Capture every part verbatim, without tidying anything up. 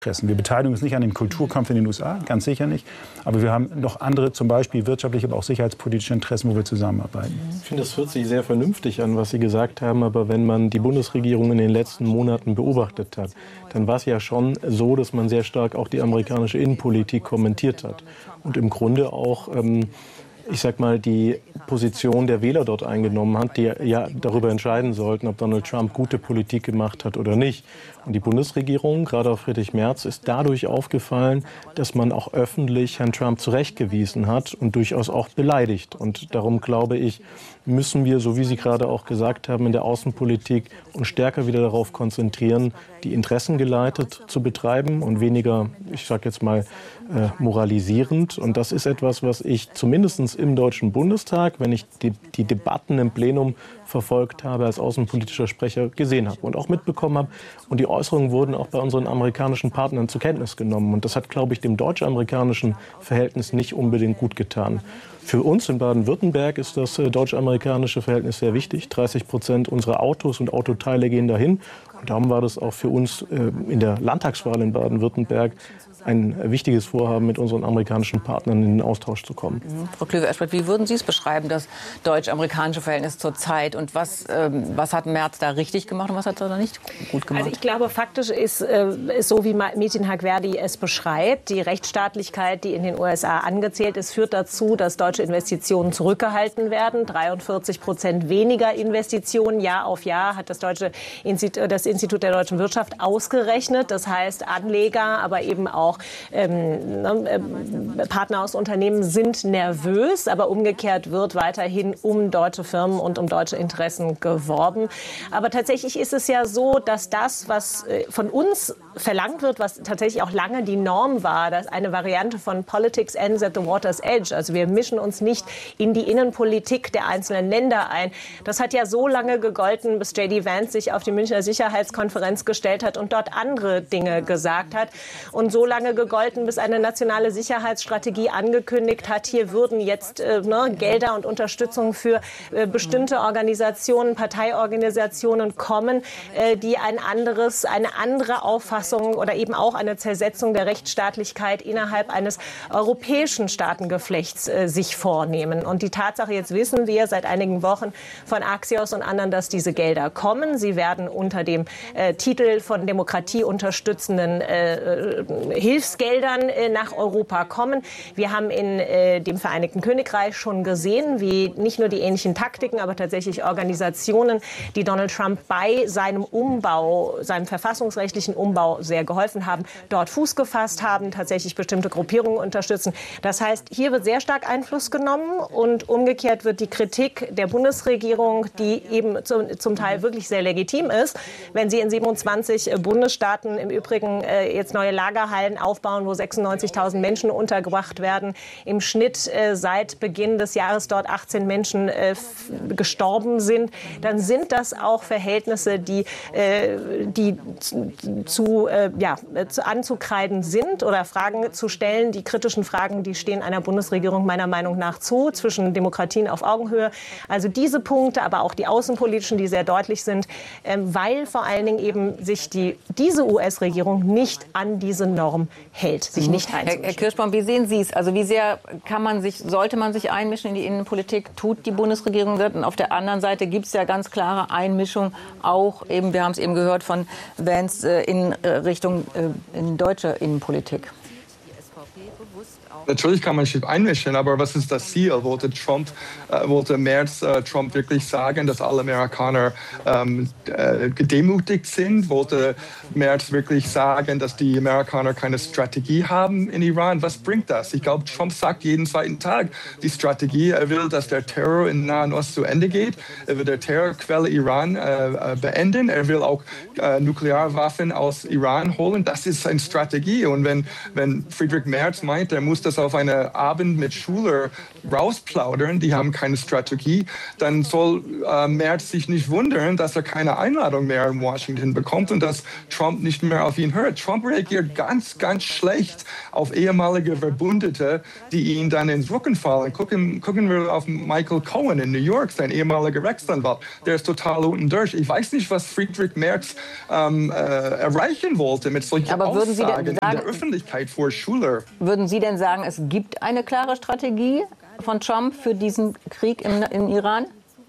Wir beteiligen uns nicht an dem Kulturkampf in den U S A, ganz sicher nicht. Aber wir haben noch andere, zum Beispiel wirtschaftliche, aber auch sicherheitspolitische Interessen, wo wir zusammenarbeiten. Ich finde, das hört sich sehr vernünftig an, was Sie gesagt haben. Aber wenn man die Bundesregierung in den letzten Monaten beobachtet hat, dann war es ja schon so, dass man sehr stark auch die amerikanische Innenpolitik kommentiert hat. Und im Grunde auch, ähm, ich sag mal, die Position der Wähler dort eingenommen hat, die ja darüber entscheiden sollten, ob Donald Trump gute Politik gemacht hat oder nicht. Und die Bundesregierung, gerade auch Friedrich Merz, ist dadurch aufgefallen, dass man auch öffentlich Herrn Trump zurechtgewiesen hat und durchaus auch beleidigt. Und darum glaube ich, müssen wir, so wie Sie gerade auch gesagt haben, in der Außenpolitik uns stärker wieder darauf konzentrieren, die Interessen geleitet zu betreiben und weniger, ich sage jetzt mal, äh, moralisierend. Und das ist etwas, was ich zumindest im Deutschen Bundestag, wenn ich die, die Debatten im Plenum verfolgt habe, als außenpolitischer Sprecher gesehen habe und auch mitbekommen habe. Und die Äußerungen wurden auch bei unseren amerikanischen Partnern zur Kenntnis genommen. Und das hat, glaube ich, dem deutsch-amerikanischen Verhältnis nicht unbedingt gut getan. Für uns in Baden-Württemberg ist das äh, deutsch-amerikanische Verhältnis sehr wichtig. dreißig Prozent unserer Autos und Autoteile gehen dahin. Und darum war das auch für uns äh, in der Landtagswahl in Baden-Württemberg ein wichtiges Vorhaben, mit unseren amerikanischen Partnern in den Austausch zu kommen. Mhm. Frau Klöver-Eschbert, wie würden Sie es beschreiben, das deutsch-amerikanische Verhältnis zur Zeit? Und was, ähm, was hat Merz da richtig gemacht und was hat er da nicht gut gemacht? Also ich glaube, faktisch ist, äh, ist so, wie Metin Hagverdi es beschreibt. Die Rechtsstaatlichkeit, die in den U S A angezählt ist, führt dazu, dass deutsche Investitionen zurückgehalten werden. dreiundvierzig Prozent weniger Investitionen Jahr auf Jahr hat das, deutsche Institut, das Institut der deutschen Wirtschaft ausgerechnet. Das heißt, Anleger, aber eben auch Auch ähm, äh, Partner aus Unternehmen sind nervös, aber umgekehrt wird weiterhin um deutsche Firmen und um deutsche Interessen geworben. Aber tatsächlich ist es ja so, dass das, was äh, von uns verlangt wird, was tatsächlich auch lange die Norm war, dass eine Variante von Politics ends at the water's edge. Also wir mischen uns nicht in die Innenpolitik der einzelnen Länder ein. Das hat ja so lange gegolten, bis J D Vance sich auf die Münchner Sicherheitskonferenz gestellt hat und dort andere Dinge gesagt hat. Und so lange gegolten, bis eine nationale Sicherheitsstrategie angekündigt hat, hier würden jetzt äh, ne, Gelder und Unterstützung für äh, bestimmte Organisationen, Parteiorganisationen kommen, äh, die ein anderes, eine andere Auffassung oder eben auch eine Zersetzung der Rechtsstaatlichkeit innerhalb eines europäischen Staatengeflechts äh, sich vornehmen. Und die Tatsache, jetzt wissen wir seit einigen Wochen von Axios und anderen, dass diese Gelder kommen. Sie werden unter dem äh, Titel von Demokratie unterstützenden äh, Hilfsgeldern äh, nach Europa kommen. Wir haben in äh, dem Vereinigten Königreich schon gesehen, wie nicht nur die ähnlichen Taktiken, aber tatsächlich Organisationen, die Donald Trump bei seinem Umbau, seinem verfassungsrechtlichen Umbau sehr geholfen haben, dort Fuß gefasst haben, tatsächlich bestimmte Gruppierungen unterstützen. Das heißt, hier wird sehr stark Einfluss genommen und umgekehrt wird die Kritik der Bundesregierung, die eben zum, zum Teil wirklich sehr legitim ist, wenn sie in siebenundzwanzig Bundesstaaten im Übrigen äh, jetzt neue Lagerhallen aufbauen, wo sechsundneunzigtausend Menschen untergebracht werden. Im Schnitt äh, seit Beginn des Jahres dort achtzehn Menschen äh, gestorben sind. Dann sind das auch Verhältnisse, die, äh, die zu, äh, ja, zu anzukreiden sind oder Fragen zu stellen. Die kritischen Fragen, die stehen einer Bundesregierung meiner Meinung nach zu, zwischen Demokratien auf Augenhöhe. Also diese Punkte, aber auch die außenpolitischen, die sehr deutlich sind, äh, weil vor allen Dingen eben sich die, diese U S-Regierung nicht an diese Norm hält, sich nicht einzumischen. Herr Kirschbaum, wie sehen Sie es? Also wie sehr kann man sich, sollte man sich einmischen in die Innenpolitik? Tut die Bundesregierung das? Und auf der anderen Seite gibt es ja ganz klare Einmischung, auch eben, wir haben es eben gehört von Vance, äh, in äh, Richtung äh, in deutsche Innenpolitik. Natürlich kann man sich einmischen, aber was ist das Ziel? Wollte Trump, äh, wollte Merz äh, Trump wirklich sagen, dass alle Amerikaner ähm, äh, gedemütigt sind? Wollte Merz wirklich sagen, dass die Amerikaner keine Strategie haben in Iran? Was bringt das? Ich glaube, Trump sagt jeden zweiten Tag die Strategie. Er will, dass der Terror im Nahen Osten zu Ende geht. Er will der Terrorquelle Iran äh, beenden. Er will auch äh, Nuklearwaffen aus Iran holen. Das ist seine Strategie. Und wenn, wenn Friedrich Merz Merz meint, er muss das auf einen Abend mit Schülern rausplaudern, die haben keine Strategie, dann soll äh, Merz sich nicht wundern, dass er keine Einladung mehr in Washington bekommt und dass Trump nicht mehr auf ihn hört. Trump reagiert ganz, ganz schlecht auf ehemalige Verbündete, die ihn dann ins Rücken fallen. Gucken, gucken wir auf Michael Cohen in New York, sein ehemaliger Rechtsanwalt. Der ist total unten durch. Ich weiß nicht, was Friedrich Merz ähm, äh, erreichen wollte mit solchen Aber würden Sie Aussagen denn sagen, in der Öffentlichkeit vor Schülern. Würden Sie denn sagen, es gibt eine klare Strategie von Trump für diesen Krieg im, im Iran?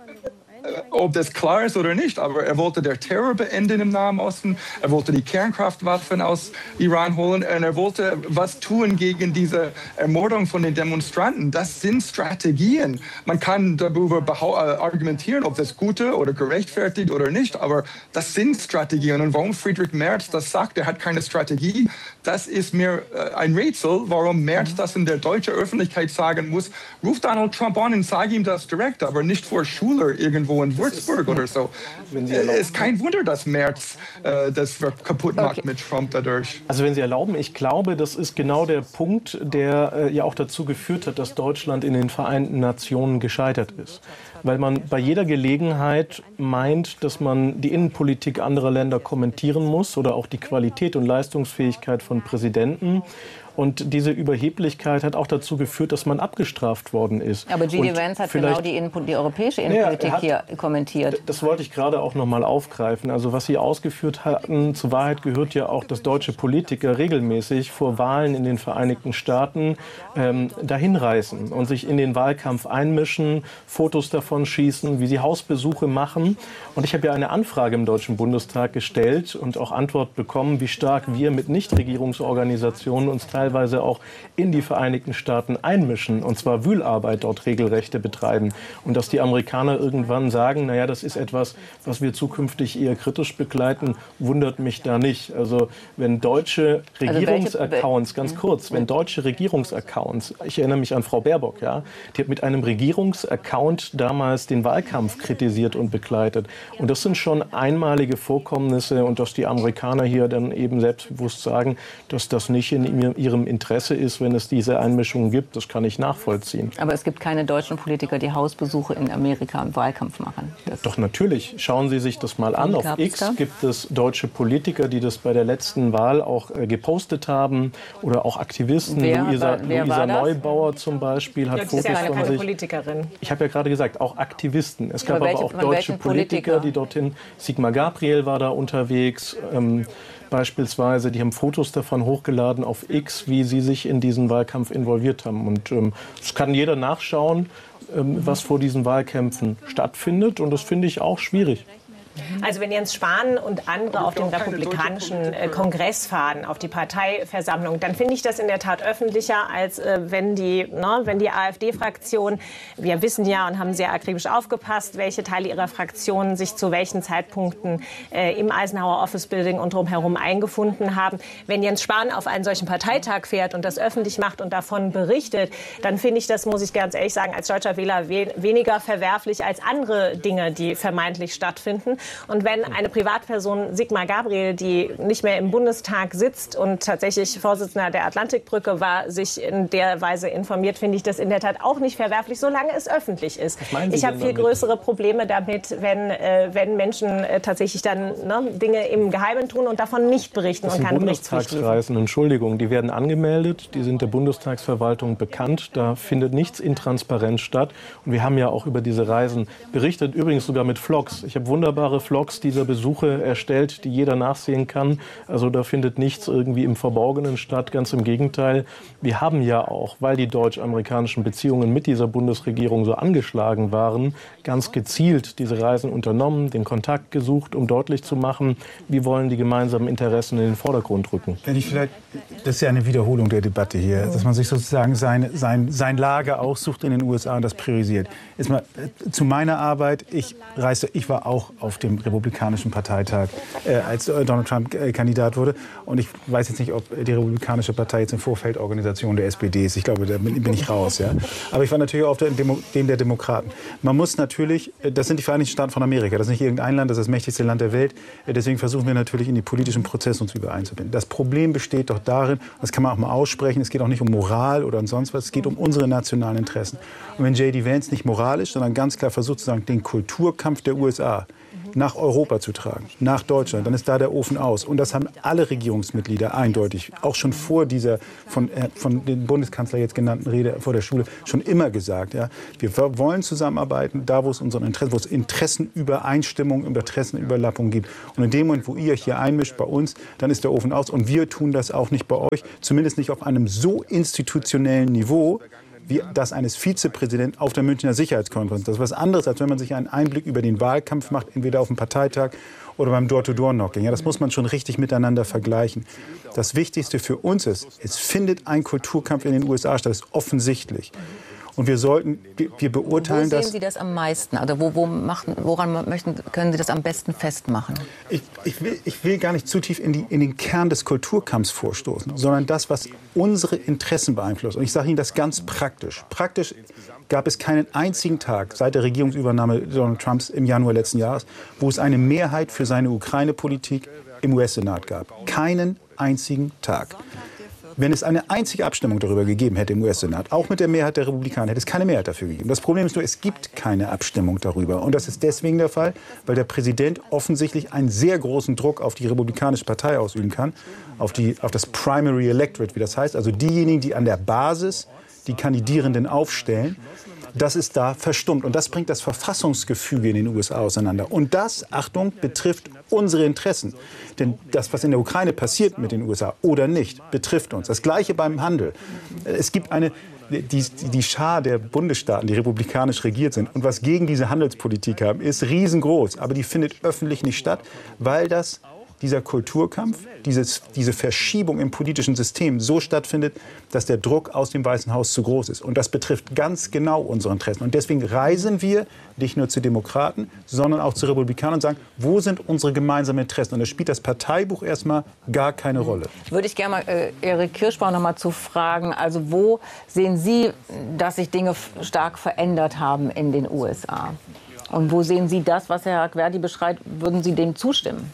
Ob das klar ist oder nicht, aber er wollte den Terror beenden im Nahen Osten, er wollte die Kernkraftwaffen aus Iran holen und er wollte was tun gegen diese Ermordung von den Demonstranten. Das sind Strategien. Man kann darüber argumentieren, ob das gute oder gerechtfertigt oder nicht, aber das sind Strategien. Und warum Friedrich Merz das sagt, er hat keine Strategie, das ist mir ein Rätsel, warum Merz das in der deutschen Öffentlichkeit sagen muss. Ruf Donald Trump an und sag ihm das direkt, aber nicht vor Schülern irgendwo in Würzburg oder so. Es ist kein Wunder, dass Merz äh, das kaputt macht okay. mit Trump dadurch. Also wenn Sie erlauben, ich glaube, das ist genau der Punkt, der äh, ja auch dazu geführt hat, dass Deutschland in den Vereinten Nationen gescheitert ist. Weil man bei jeder Gelegenheit meint, dass man die Innenpolitik anderer Länder kommentieren muss oder auch die Qualität und Leistungsfähigkeit von Präsidenten. Und diese Überheblichkeit hat auch dazu geführt, dass man abgestraft worden ist. Aber G D. Vance hat genau die, Innen- die europäische Innenpolitik ja, hat, hier kommentiert. Das wollte ich gerade auch noch mal aufgreifen. Also was Sie ausgeführt hatten, zur Wahrheit gehört ja auch, dass deutsche Politiker regelmäßig vor Wahlen in den Vereinigten Staaten ähm, dahin reisen und sich in den Wahlkampf einmischen, Fotos davon schießen, wie sie Hausbesuche machen. Und ich habe ja eine Anfrage im Deutschen Bundestag gestellt und auch Antwort bekommen, wie stark wir mit Nichtregierungsorganisationen uns teilweise teilweise auch in die Vereinigten Staaten einmischen und zwar Wühlarbeit dort regelrechte betreiben. Und dass die Amerikaner irgendwann sagen, naja, das ist etwas, was wir zukünftig eher kritisch begleiten, wundert mich da nicht. Also wenn deutsche Regierungsaccounts, ganz kurz, wenn deutsche Regierungsaccounts, ich erinnere mich an Frau Baerbock, ja, die hat mit einem Regierungsaccount damals den Wahlkampf kritisiert und begleitet. Und das sind schon einmalige Vorkommnisse und dass die Amerikaner hier dann eben selbstbewusst sagen, dass das nicht in ihrem Interesse ist, wenn es diese Einmischungen gibt. Das kann ich nachvollziehen. Aber es gibt keine deutschen Politiker, die Hausbesuche in Amerika im Wahlkampf machen. Das Doch natürlich. Schauen Sie sich das mal an. Auf X da? gibt es deutsche Politiker, die das bei der letzten Wahl auch äh, gepostet haben. Oder auch Aktivisten. Wer, Luisa, wer Luisa Neubauer zum Beispiel hat ja, Fotos ja von keine sich. Politikerin. Ich habe ja gerade gesagt, auch Aktivisten. Es gab aber, welche, aber auch deutsche Politiker, Politiker, die dorthin. Sigmar Gabriel war da unterwegs. Ähm, Beispielsweise, die haben Fotos davon hochgeladen auf X, wie sie sich in diesen Wahlkampf involviert haben. Und ähm, das kann jeder nachschauen, ähm, was vor diesen Wahlkämpfen stattfindet. Und das finde ich auch schwierig. Also wenn Jens Spahn und andere auf den republikanischen äh, Kongress fahren, auf die Parteiversammlung, dann finde ich das in der Tat öffentlicher, als äh, wenn die, ne, wenn die AfD-Fraktion, wir wissen ja und haben sehr akribisch aufgepasst, welche Teile ihrer Fraktion sich zu welchen Zeitpunkten äh, im Eisenhower Office Building und drumherum eingefunden haben. Wenn Jens Spahn auf einen solchen Parteitag fährt und das öffentlich macht und davon berichtet, dann finde ich das, muss ich ganz ehrlich sagen, als deutscher Wähler we- weniger verwerflich als andere Dinge, die vermeintlich stattfinden. Und wenn eine Privatperson, Sigmar Gabriel, die nicht mehr im Bundestag sitzt und tatsächlich Vorsitzender der Atlantikbrücke war, sich in der Weise informiert, finde ich das in der Tat auch nicht verwerflich, solange es öffentlich ist. Ich habe viel größere Probleme damit, wenn, äh, wenn Menschen äh, tatsächlich dann ne, Dinge im Geheimen tun und davon nicht berichten und keine Berichtspflicht. Bundestagsreisen, Entschuldigung, die werden angemeldet, die sind der Bundestagsverwaltung bekannt, da findet nichts intransparent statt. Und wir haben ja auch über diese Reisen berichtet, übrigens sogar mit Vlogs. Ich habe wunderbare Vlogs dieser Besuche erstellt, die jeder nachsehen kann. Also da findet nichts irgendwie im Verborgenen statt. Ganz im Gegenteil. Wir haben ja auch, weil die deutsch-amerikanischen Beziehungen mit dieser Bundesregierung so angeschlagen waren, ganz gezielt diese Reisen unternommen, den Kontakt gesucht, um deutlich zu machen, wie wollen die gemeinsamen Interessen in den Vordergrund rücken. Wenn ich vielleicht, das ist ja eine Wiederholung der Debatte hier, dass man sich sozusagen sein, sein, sein Lager aussucht in den U S A und das priorisiert. Jetzt mal zu meiner Arbeit. Ich reiste, ich war auch auf dem Republikanischen Parteitag, äh, als Donald Trump äh, Kandidat wurde. Und ich weiß jetzt nicht, ob die Republikanische Partei jetzt eine Vorfeldorganisation der S P D ist. Ich glaube, da bin, bin ich raus. Ja. Aber ich war natürlich auch auf der Demo, dem der Demokraten. Man muss natürlich, das sind die Vereinigten Staaten von Amerika, das ist nicht irgendein Land, das ist das mächtigste Land der Welt. Deswegen versuchen wir natürlich in die politischen Prozesse uns übereinzubinden. Das Problem besteht doch darin, das kann man auch mal aussprechen, es geht auch nicht um Moral oder sonst was, es geht um unsere nationalen Interessen. Und wenn J D Vance nicht moralisch, sondern ganz klar versucht zu sagen, den Kulturkampf der U S A nach Europa zu tragen, nach Deutschland, dann ist da der Ofen aus. Und das haben alle Regierungsmitglieder eindeutig, auch schon vor dieser von, äh, von dem Bundeskanzler jetzt genannten Rede vor der Schule, schon immer gesagt. Ja. Wir wollen zusammenarbeiten, da wo es unseren Interessen, wo es Interessenübereinstimmung, Interessenüberlappung gibt. Und in dem Moment, wo ihr euch hier einmischt bei uns, dann ist der Ofen aus. Und wir tun das auch nicht bei euch, zumindest nicht auf einem so institutionellen Niveau, wie das eines Vizepräsidenten auf der Münchner Sicherheitskonferenz. Das ist was anderes, als wenn man sich einen Einblick über den Wahlkampf macht, entweder auf dem Parteitag oder beim Door-to-Door-Knocking. Ja, das muss man schon richtig miteinander vergleichen. Das Wichtigste für uns ist, es findet ein Kulturkampf in den U S A statt, das ist offensichtlich. Und wir sollten, wir beurteilen das. Wo sehen Sie das am meisten? Also wo, wo machen, woran möchten, können Sie das am besten festmachen? Ich, ich, will, ich will gar nicht zu tief in, die, in den Kern des Kulturkampfs vorstoßen, sondern das, was unsere Interessen beeinflusst. Und ich sage Ihnen das ganz praktisch. Praktisch gab es keinen einzigen Tag seit der Regierungsübernahme Donald Trumps im Januar letzten Jahres, wo es eine Mehrheit für seine Ukraine-Politik im U S-Senat gab. Keinen einzigen Tag. Wenn es eine einzige Abstimmung darüber gegeben hätte im U S-Senat, auch mit der Mehrheit der Republikaner, hätte es keine Mehrheit dafür gegeben. Das Problem ist nur, es gibt keine Abstimmung darüber. Und das ist deswegen der Fall, weil der Präsident offensichtlich einen sehr großen Druck auf die Republikanische Partei ausüben kann, auf, die, auf das Primary Electorate, wie das heißt, also diejenigen, die an der Basis die Kandidierenden aufstellen. Das ist da verstummt. Und das bringt das Verfassungsgefüge in den U S A auseinander. Und das, Achtung, betrifft unsere Interessen. Denn das, was in der Ukraine passiert mit den U S A oder nicht, betrifft uns. Das Gleiche beim Handel. Es gibt eine, die, die Schar der Bundesstaaten, die republikanisch regiert sind und was gegen diese Handelspolitik haben, ist riesengroß. Aber die findet öffentlich nicht statt, weil das dieser Kulturkampf, dieses, diese Verschiebung im politischen System so stattfindet, dass der Druck aus dem Weißen Haus zu groß ist. Und das betrifft ganz genau unsere Interessen. Und deswegen reisen wir nicht nur zu Demokraten, sondern auch zu Republikanern und sagen, wo sind unsere gemeinsamen Interessen? Und da spielt das Parteibuch erstmal gar keine Rolle. Würde ich gerne mal äh, Erik Kirschbauer noch mal zu fragen. Also wo sehen Sie, dass sich Dinge stark verändert haben in den U S A? Und wo sehen Sie das, was Herr Hakhverdi beschreibt, würden Sie dem zustimmen?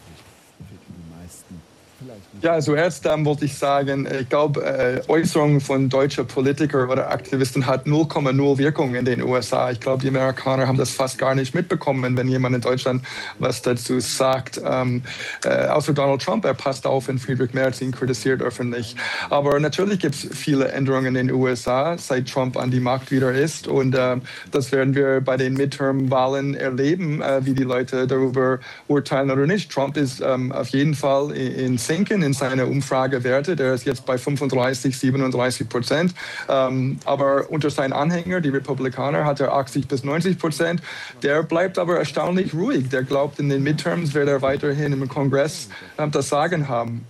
Ja, zuerst ähm, wollte ich sagen, ich glaube, äh, Äußerungen von deutschen Politikern oder Aktivisten hat null Komma null Wirkung in den U S A. Ich glaube, die Amerikaner haben das fast gar nicht mitbekommen, wenn jemand in Deutschland was dazu sagt. Ähm, äh, außer Donald Trump, er passt auf, wenn Friedrich Merz ihn kritisiert öffentlich. Aber natürlich gibt es viele Änderungen in den U S A, seit Trump an die Macht wieder ist. Und äh, das werden wir bei den Midterm-Wahlen erleben, äh, wie die Leute darüber urteilen oder nicht. Trump ist ähm, auf jeden Fall in, in Sinken, in seine Umfragewerte. Der ist jetzt bei fünfunddreißig, siebenunddreißig Prozent. Ähm, aber unter seinen Anhängern, die Republikaner, hat er achtzig bis neunzig Prozent. Der bleibt aber erstaunlich ruhig. Der glaubt, in den Midterms wird er weiterhin im Kongress äh, das Sagen haben.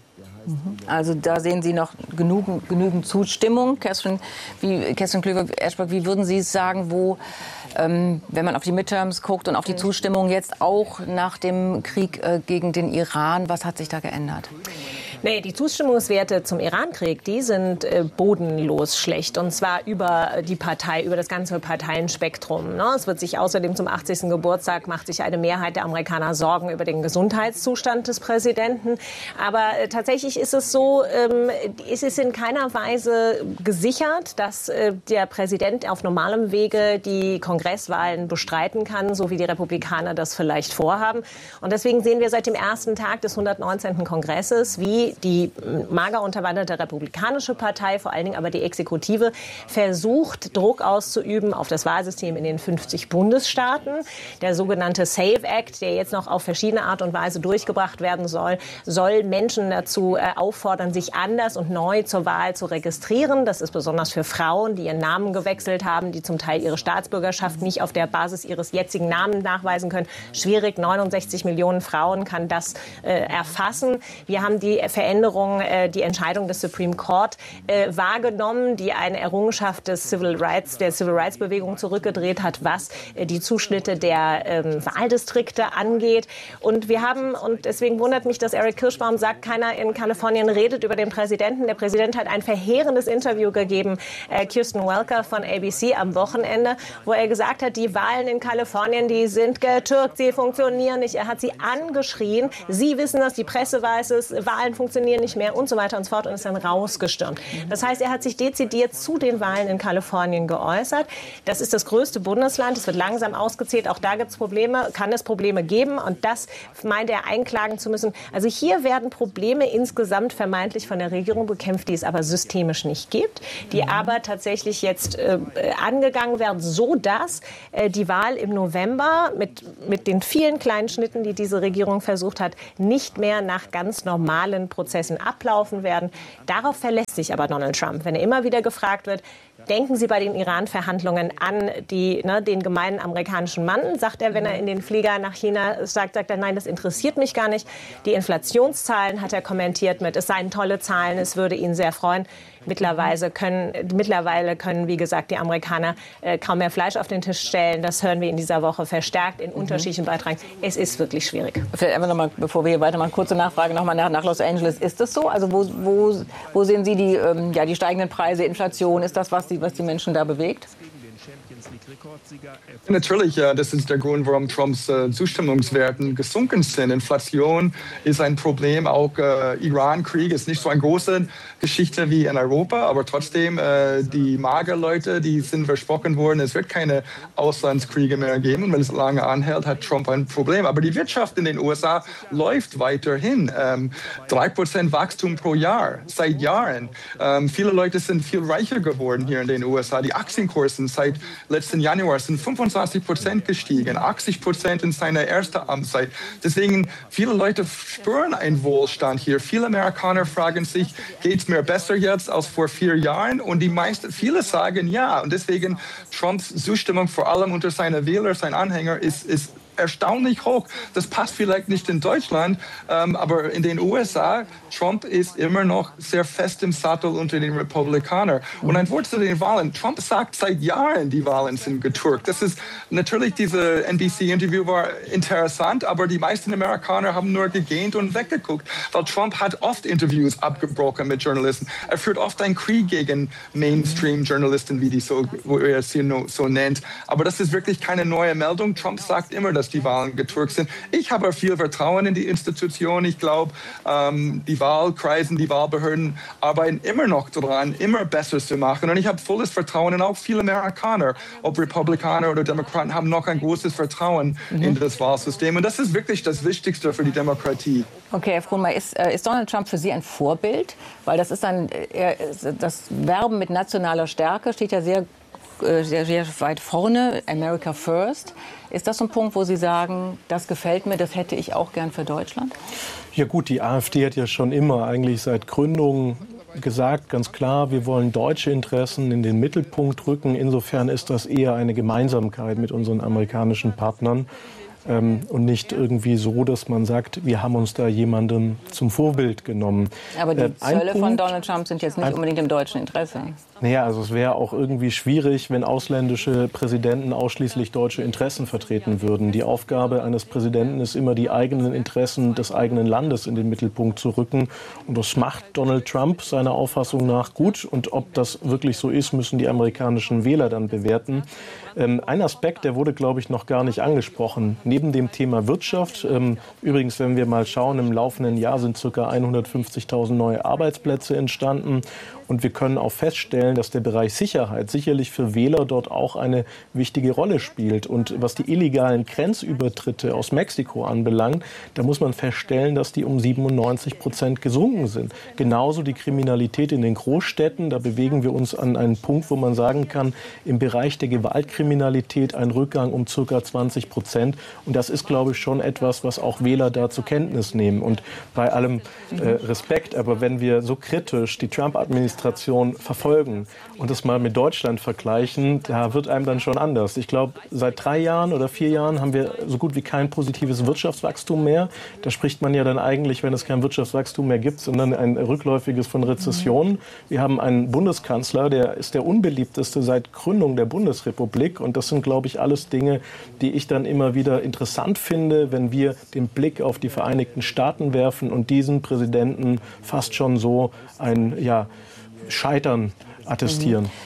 Also da sehen Sie noch genügend, genügend Zustimmung. Kerstin, wie, Kerstin Klüver-Eschbach, wie würden Sie es sagen, wo, ähm, wenn man auf die Midterms guckt und auf die Zustimmung jetzt auch nach dem Krieg äh, gegen den Iran, was hat sich da geändert? Nee, die Zustimmungswerte zum Irankrieg, die sind äh, bodenlos schlecht. Und zwar über die Partei, über das ganze Parteienspektrum. Ne? Es wird sich außerdem zum achtzigsten Geburtstag, macht sich eine Mehrheit der Amerikaner Sorgen über den Gesundheitszustand des Präsidenten. Aber äh, tatsächlich ist es so, ähm, ist es in keiner Weise gesichert, dass äh, der Präsident auf normalem Wege die Kongresswahlen bestreiten kann, so wie die Republikaner das vielleicht vorhaben. Und deswegen sehen wir seit dem ersten Tag des hundertneunzehnten Kongresses, wie die mager unterwanderte Republikanische Partei, vor allen Dingen aber die Exekutive, versucht, Druck auszuüben auf das Wahlsystem in den fünfzig Bundesstaaten. Der sogenannte SAVE Act, der jetzt noch auf verschiedene Art und Weise durchgebracht werden soll, soll Menschen dazu äh, auffordern, sich anders und neu zur Wahl zu registrieren. Das ist besonders für Frauen, die ihren Namen gewechselt haben, die zum Teil ihre Staatsbürgerschaft nicht auf der Basis ihres jetzigen Namens nachweisen können. Schwierig, neunundsechzig Millionen Frauen kann das äh, erfassen. Wir haben die Veränderung, äh, die Entscheidung des Supreme Court äh, wahrgenommen, die eine Errungenschaft des Civil Rights, der Civil Rights Bewegung zurückgedreht hat, was äh, die Zuschnitte der ähm, Wahldistrikte angeht. Und wir haben, und deswegen wundert mich, dass Eric Kirschbaum sagt, keiner in Kalifornien redet über den Präsidenten. Der Präsident hat ein verheerendes Interview gegeben, äh, Kirsten Welker von A B C am Wochenende, wo er gesagt hat, die Wahlen in Kalifornien, die sind getürkt, sie funktionieren nicht. Er hat sie angeschrien. Sie wissen das, die Presse weiß es, Wahlen funktionieren nicht mehr und so weiter und so fort und ist dann rausgestürmt. Das heißt, er hat sich dezidiert zu den Wahlen in Kalifornien geäußert. Das ist das größte Bundesland. Es wird langsam ausgezählt. Auch da gibt es Probleme, kann es Probleme geben. Und das meint er einklagen zu müssen. Also hier werden Probleme insgesamt vermeintlich von der Regierung bekämpft, die es aber systemisch nicht gibt, die mhm. aber tatsächlich jetzt äh, angegangen werden, so dass äh, die Wahl im November mit, mit den vielen kleinen Schnitten, die diese Regierung versucht hat, nicht mehr nach ganz normalen Prozessen ablaufen werden. Darauf verlässt sich aber Donald Trump. Wenn er immer wieder gefragt wird, denken Sie bei den Iran-Verhandlungen an die, ne, den gemeinen amerikanischen Mann, sagt er, wenn er in den Flieger nach China sagt, sagt er, nein, das interessiert mich gar nicht. Die Inflationszahlen hat er kommentiert mit, es seien tolle Zahlen, es würde ihn sehr freuen. Mittlerweile können, mittlerweile können, wie gesagt, die Amerikaner äh, kaum mehr Fleisch auf den Tisch stellen. Das hören wir in dieser Woche verstärkt in mhm. unterschiedlichen Beiträgen. Es ist wirklich schwierig. Vielleicht einfach noch mal, bevor wir hier weitermachen, kurze Nachfrage noch mal nach, nach Los Angeles. Ist das so? Also wo, wo, wo sehen Sie die, ähm, ja, die steigenden Preise, Inflation? Ist das, was die, was die Menschen da bewegt? Natürlich, ja, das ist der Grund, warum Trumps äh, Zustimmungswerten gesunken sind. Inflation ist ein Problem, auch äh, Iran-Krieg ist nicht so eine große Geschichte wie in Europa, aber trotzdem, äh, die Magerleute, die sind versprochen worden, es wird keine Auslandskriege mehr geben. Und wenn es lange anhält, hat Trump ein Problem. Aber die Wirtschaft in den U S A läuft weiterhin. Ähm, drei Prozent Wachstum pro Jahr, seit Jahren. Ähm, viele Leute sind viel reicher geworden hier in den U S A. Die Aktienkursen seit letzten Januar sind fünfundzwanzig Prozent gestiegen, achtzig Prozent in seiner ersten Amtszeit. Deswegen, viele Leute spüren einen Wohlstand hier. Viele Amerikaner fragen sich, geht es mir besser jetzt als vor vier Jahren? Und die meisten, viele sagen ja. Und deswegen, Trumps Zustimmung vor allem unter seinen Wählern, seinen Anhängern, ist, ist erstaunlich hoch. Das passt vielleicht nicht in Deutschland, ähm, aber in den U S A, Trump ist immer noch sehr fest im Sattel unter den Republikanern. Und ein Wort zu den Wahlen. Trump sagt seit Jahren, die Wahlen sind getürkt. Das ist natürlich, diese N B C-Interview war interessant, aber die meisten Amerikaner haben nur gegähnt und weggeguckt, weil Trump hat oft Interviews abgebrochen mit Journalisten. Er führt oft einen Krieg gegen Mainstream-Journalisten, wie die so, wo er sie so nennt. Aber das ist wirklich keine neue Meldung. Trump sagt immer, dass die Wahlen getürkt sind. Ich habe viel Vertrauen in die Institution. Ich glaube, ähm, die Wahlkreisen, die Wahlbehörden arbeiten immer noch daran, immer besser zu machen. Und ich habe volles Vertrauen in auch viele Amerikaner, ob Republikaner oder Demokraten, haben noch ein großes Vertrauen mhm. in das Wahlsystem. Und das ist wirklich das Wichtigste für die Demokratie. Okay, Herr Frohnmeier, ist, äh, ist Donald Trump für Sie ein Vorbild? Weil das ist ein, er, das Werben mit nationaler Stärke steht ja sehr Sehr, sehr weit vorne, America First. Ist das so ein Punkt, wo Sie sagen, das gefällt mir, das hätte ich auch gern für Deutschland? Ja gut, die AfD hat ja schon immer eigentlich seit Gründung gesagt, ganz klar, wir wollen deutsche Interessen in den Mittelpunkt rücken. Insofern ist das eher eine Gemeinsamkeit mit unseren amerikanischen Partnern. Ähm, und nicht irgendwie so, dass man sagt, wir haben uns da jemanden zum Vorbild genommen. Aber die äh, Zölle Punkt, von Donald Trump sind jetzt nicht ein, unbedingt im deutschen Interesse. Naja, also es wäre auch irgendwie schwierig, wenn ausländische Präsidenten ausschließlich deutsche Interessen vertreten würden. Die Aufgabe eines Präsidenten ist immer, die eigenen Interessen des eigenen Landes in den Mittelpunkt zu rücken. Und das macht Donald Trump seiner Auffassung nach gut. Und ob das wirklich so ist, müssen die amerikanischen Wähler dann bewerten. Ähm, ein Aspekt, der wurde, glaube ich, noch gar nicht angesprochen. Neben dem Thema Wirtschaft, ähm, übrigens, wenn wir mal schauen, im laufenden Jahr sind ca. hundertfünfzigtausend neue Arbeitsplätze entstanden. Und wir können auch feststellen, dass der Bereich Sicherheit sicherlich für Wähler dort auch eine wichtige Rolle spielt. Und was die illegalen Grenzübertritte aus Mexiko anbelangt, da muss man feststellen, dass die um siebenundneunzig Prozent gesunken sind. Genauso die Kriminalität in den Großstädten. Da bewegen wir uns an einen Punkt, wo man sagen kann, im Bereich der Gewaltkriminalität ein Rückgang um ca. zwanzig Prozent. Und das ist, glaube ich, schon etwas, was auch Wähler da zur Kenntnis nehmen. Und bei allem äh, Respekt, aber wenn wir so kritisch die Trump-Administration verfolgen und das mal mit Deutschland vergleichen, da wird einem dann schon anders. Ich glaube, seit drei Jahren oder vier Jahren haben wir so gut wie kein positives Wirtschaftswachstum mehr. Da spricht man ja dann eigentlich, wenn es kein Wirtschaftswachstum mehr gibt, sondern ein rückläufiges von Rezessionen. Wir haben einen Bundeskanzler, der ist der unbeliebteste seit Gründung der Bundesrepublik. Und das sind, glaube ich, alles Dinge, die ich dann immer wieder interessant finde, wenn wir den Blick auf die Vereinigten Staaten werfen und diesen Präsidenten fast schon so ein ja, Scheitern attestieren. Mhm.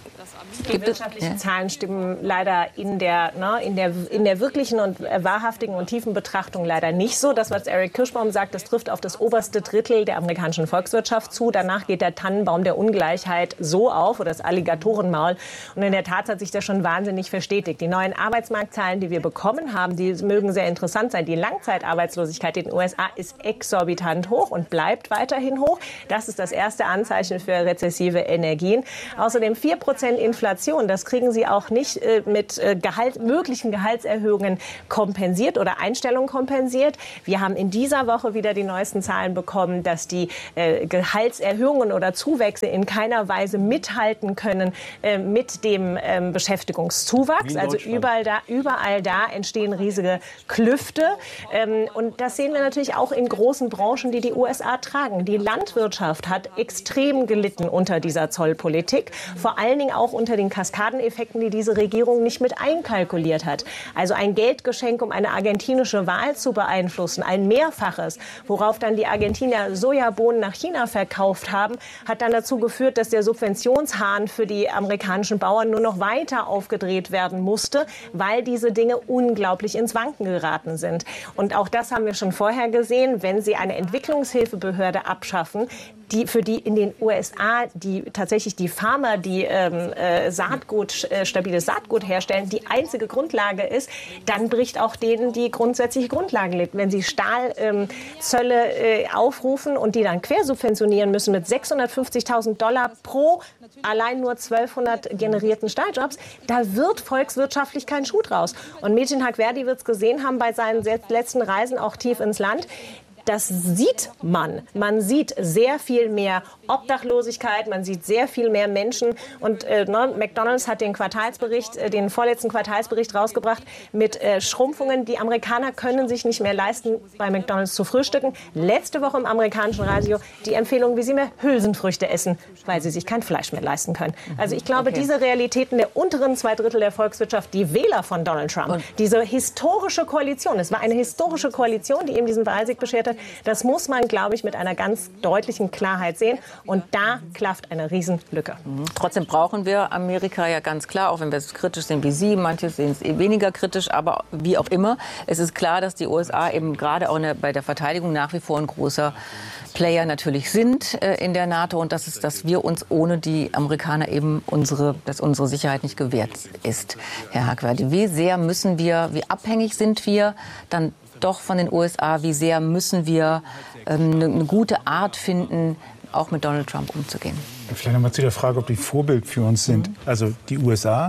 Die wirtschaftlichen Zahlen stimmen leider in der, ne, in der, in der wirklichen und wahrhaftigen und tiefen Betrachtung leider nicht so. Das, was Eric Kirschbaum sagt, das trifft auf das oberste Drittel der amerikanischen Volkswirtschaft zu. Danach geht der Tannenbaum der Ungleichheit so auf, oder das Alligatorenmaul. Und in der Tat hat sich das schon wahnsinnig verstetigt. Die neuen Arbeitsmarktzahlen, die wir bekommen haben, die mögen sehr interessant sein. Die Langzeitarbeitslosigkeit in den U S A ist exorbitant hoch und bleibt weiterhin hoch. Das ist das erste Anzeichen für rezessive Energien. Außerdem vier Prozent Inflation. Das kriegen Sie auch nicht äh, mit äh, Gehalt, möglichen Gehaltserhöhungen kompensiert oder Einstellungen kompensiert. Wir haben in dieser Woche wieder die neuesten Zahlen bekommen, dass die äh, Gehaltserhöhungen oder Zuwächse in keiner Weise mithalten können äh, mit dem ähm, Beschäftigungszuwachs. Also überall da, überall da entstehen riesige Klüfte. Ähm, und das sehen wir natürlich auch in großen Branchen, die die U S A tragen. Die Landwirtschaft hat extrem gelitten unter dieser Zollpolitik, vor allen Dingen auch unter den Kaskadeneffekten, die diese Regierung nicht mit einkalkuliert hat. Also ein Geldgeschenk, um eine argentinische Wahl zu beeinflussen, ein Mehrfaches, worauf dann die Argentinier Sojabohnen nach China verkauft haben, hat dann dazu geführt, dass der Subventionshahn für die amerikanischen Bauern nur noch weiter aufgedreht werden musste, weil diese Dinge unglaublich ins Wanken geraten sind. Und auch das haben wir schon vorher gesehen, wenn Sie eine Entwicklungshilfebehörde abschaffen, die für die in den U S A, die tatsächlich die Farmer, die ähm, äh, Saatgut, äh, stabiles Saatgut herstellen, die einzige Grundlage ist, dann bricht auch denen die grundsätzliche Grundlage liegt. Wenn Sie Stahlzölle ähm, äh, aufrufen und die dann quersubventionieren müssen mit sechshundertfünfzigtausend Dollar pro allein nur zwölfhundert generierten Stahljobs, da wird volkswirtschaftlich kein Schuh draus. Und Metin Hagverdi wird es gesehen haben bei seinen letzten Reisen auch tief ins Land. Das sieht man. Man sieht sehr viel mehr Obdachlosigkeit, man sieht sehr viel mehr Menschen. Und äh, ne, McDonald's hat den Quartalsbericht, äh, den vorletzten Quartalsbericht rausgebracht mit äh, Schrumpfungen. Die Amerikaner können sich nicht mehr leisten, bei McDonald's zu frühstücken. Letzte Woche im amerikanischen Radio die Empfehlung, wie sie mehr Hülsenfrüchte essen, weil sie sich kein Fleisch mehr leisten können. Also ich glaube, okay. Diese Realitäten der unteren zwei Drittel der Volkswirtschaft, die Wähler von Donald Trump, und diese historische Koalition, es war eine historische Koalition, die ihm diesen Wahlsieg beschert hat, das muss man, glaube ich, mit einer ganz deutlichen Klarheit sehen. Und da klafft eine Riesenlücke. Mhm. Trotzdem brauchen wir Amerika ja ganz klar, auch wenn wir es kritisch sehen wie Sie. Manche sehen es eh weniger kritisch, aber wie auch immer. Es ist klar, dass die U S A eben gerade auch bei der Verteidigung nach wie vor ein großer Player natürlich sind äh, in der NATO. Und das ist, dass wir uns ohne die Amerikaner eben unsere, dass unsere Sicherheit nicht gewährt ist. Herr Hagverdi, wie sehr müssen wir, wie abhängig sind wir dann doch von den U S A, wie sehr müssen wir ähm, eine, eine gute Art finden, auch mit Donald Trump umzugehen? Vielleicht nochmal zu der Frage, ob die Vorbild für uns sind. Also die U S A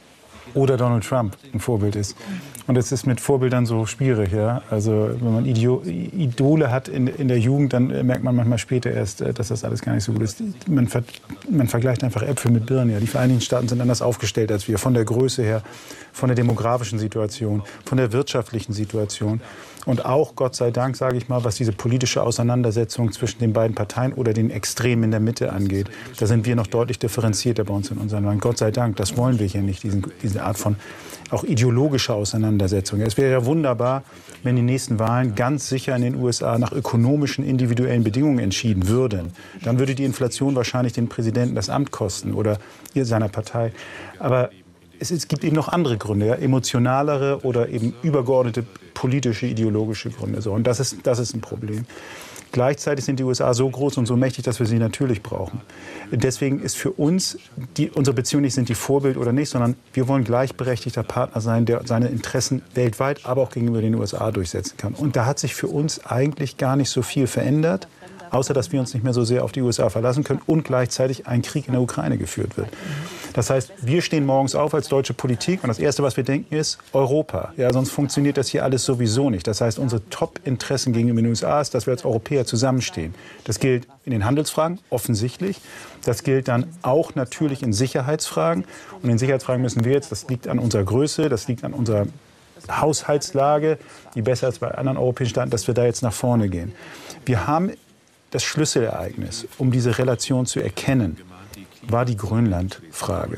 oder Donald Trump ein Vorbild ist. Und das ist mit Vorbildern so schwierig. Ja? Also wenn man Idio- Idole hat in, in der Jugend, dann merkt man manchmal später erst, dass das alles gar nicht so gut ist. Man, ver- man vergleicht einfach Äpfel mit Birnen. Ja? Die Vereinigten Staaten sind anders aufgestellt als wir, von der Größe her, von der demografischen Situation, von der wirtschaftlichen Situation. Und auch, Gott sei Dank, sage ich mal, was diese politische Auseinandersetzung zwischen den beiden Parteien oder den Extremen in der Mitte angeht, da sind wir noch deutlich differenzierter bei uns in unserem Land. Gott sei Dank, das wollen wir hier nicht, diesen, diese Art von auch ideologischer Auseinandersetzung. Es wäre ja wunderbar, wenn die nächsten Wahlen ganz sicher in den U S A nach ökonomischen, individuellen Bedingungen entschieden würden. Dann würde die Inflation wahrscheinlich den Präsidenten das Amt kosten oder seiner Partei. Aber es, es gibt eben noch andere Gründe, ja, emotionalere oder eben übergeordnete politische, ideologische Gründe. So, und das ist, das ist ein Problem. Gleichzeitig sind die U S A so groß und so mächtig, dass wir sie natürlich brauchen. Deswegen ist für uns, die, unsere Beziehung nicht sind die Vorbild oder nicht, sondern wir wollen gleichberechtigter Partner sein, der seine Interessen weltweit, aber auch gegenüber den U S A durchsetzen kann. Und da hat sich für uns eigentlich gar nicht so viel verändert, außer dass wir uns nicht mehr so sehr auf die U S A verlassen können und gleichzeitig ein Krieg in der Ukraine geführt wird. Das heißt, wir stehen morgens auf als deutsche Politik und das Erste, was wir denken, ist Europa. Ja, sonst funktioniert das hier alles sowieso nicht. Das heißt, unsere Top-Interessen gegenüber den U S A ist, dass wir als Europäer zusammenstehen. Das gilt in den Handelsfragen, offensichtlich. Das gilt dann auch natürlich in Sicherheitsfragen. Und in Sicherheitsfragen müssen wir jetzt, das liegt an unserer Größe, das liegt an unserer Haushaltslage, die besser als bei anderen europäischen Staaten, dass wir da jetzt nach vorne gehen. Wir haben das Schlüsselereignis, um diese Relation zu erkennen, war die Grönland-Frage.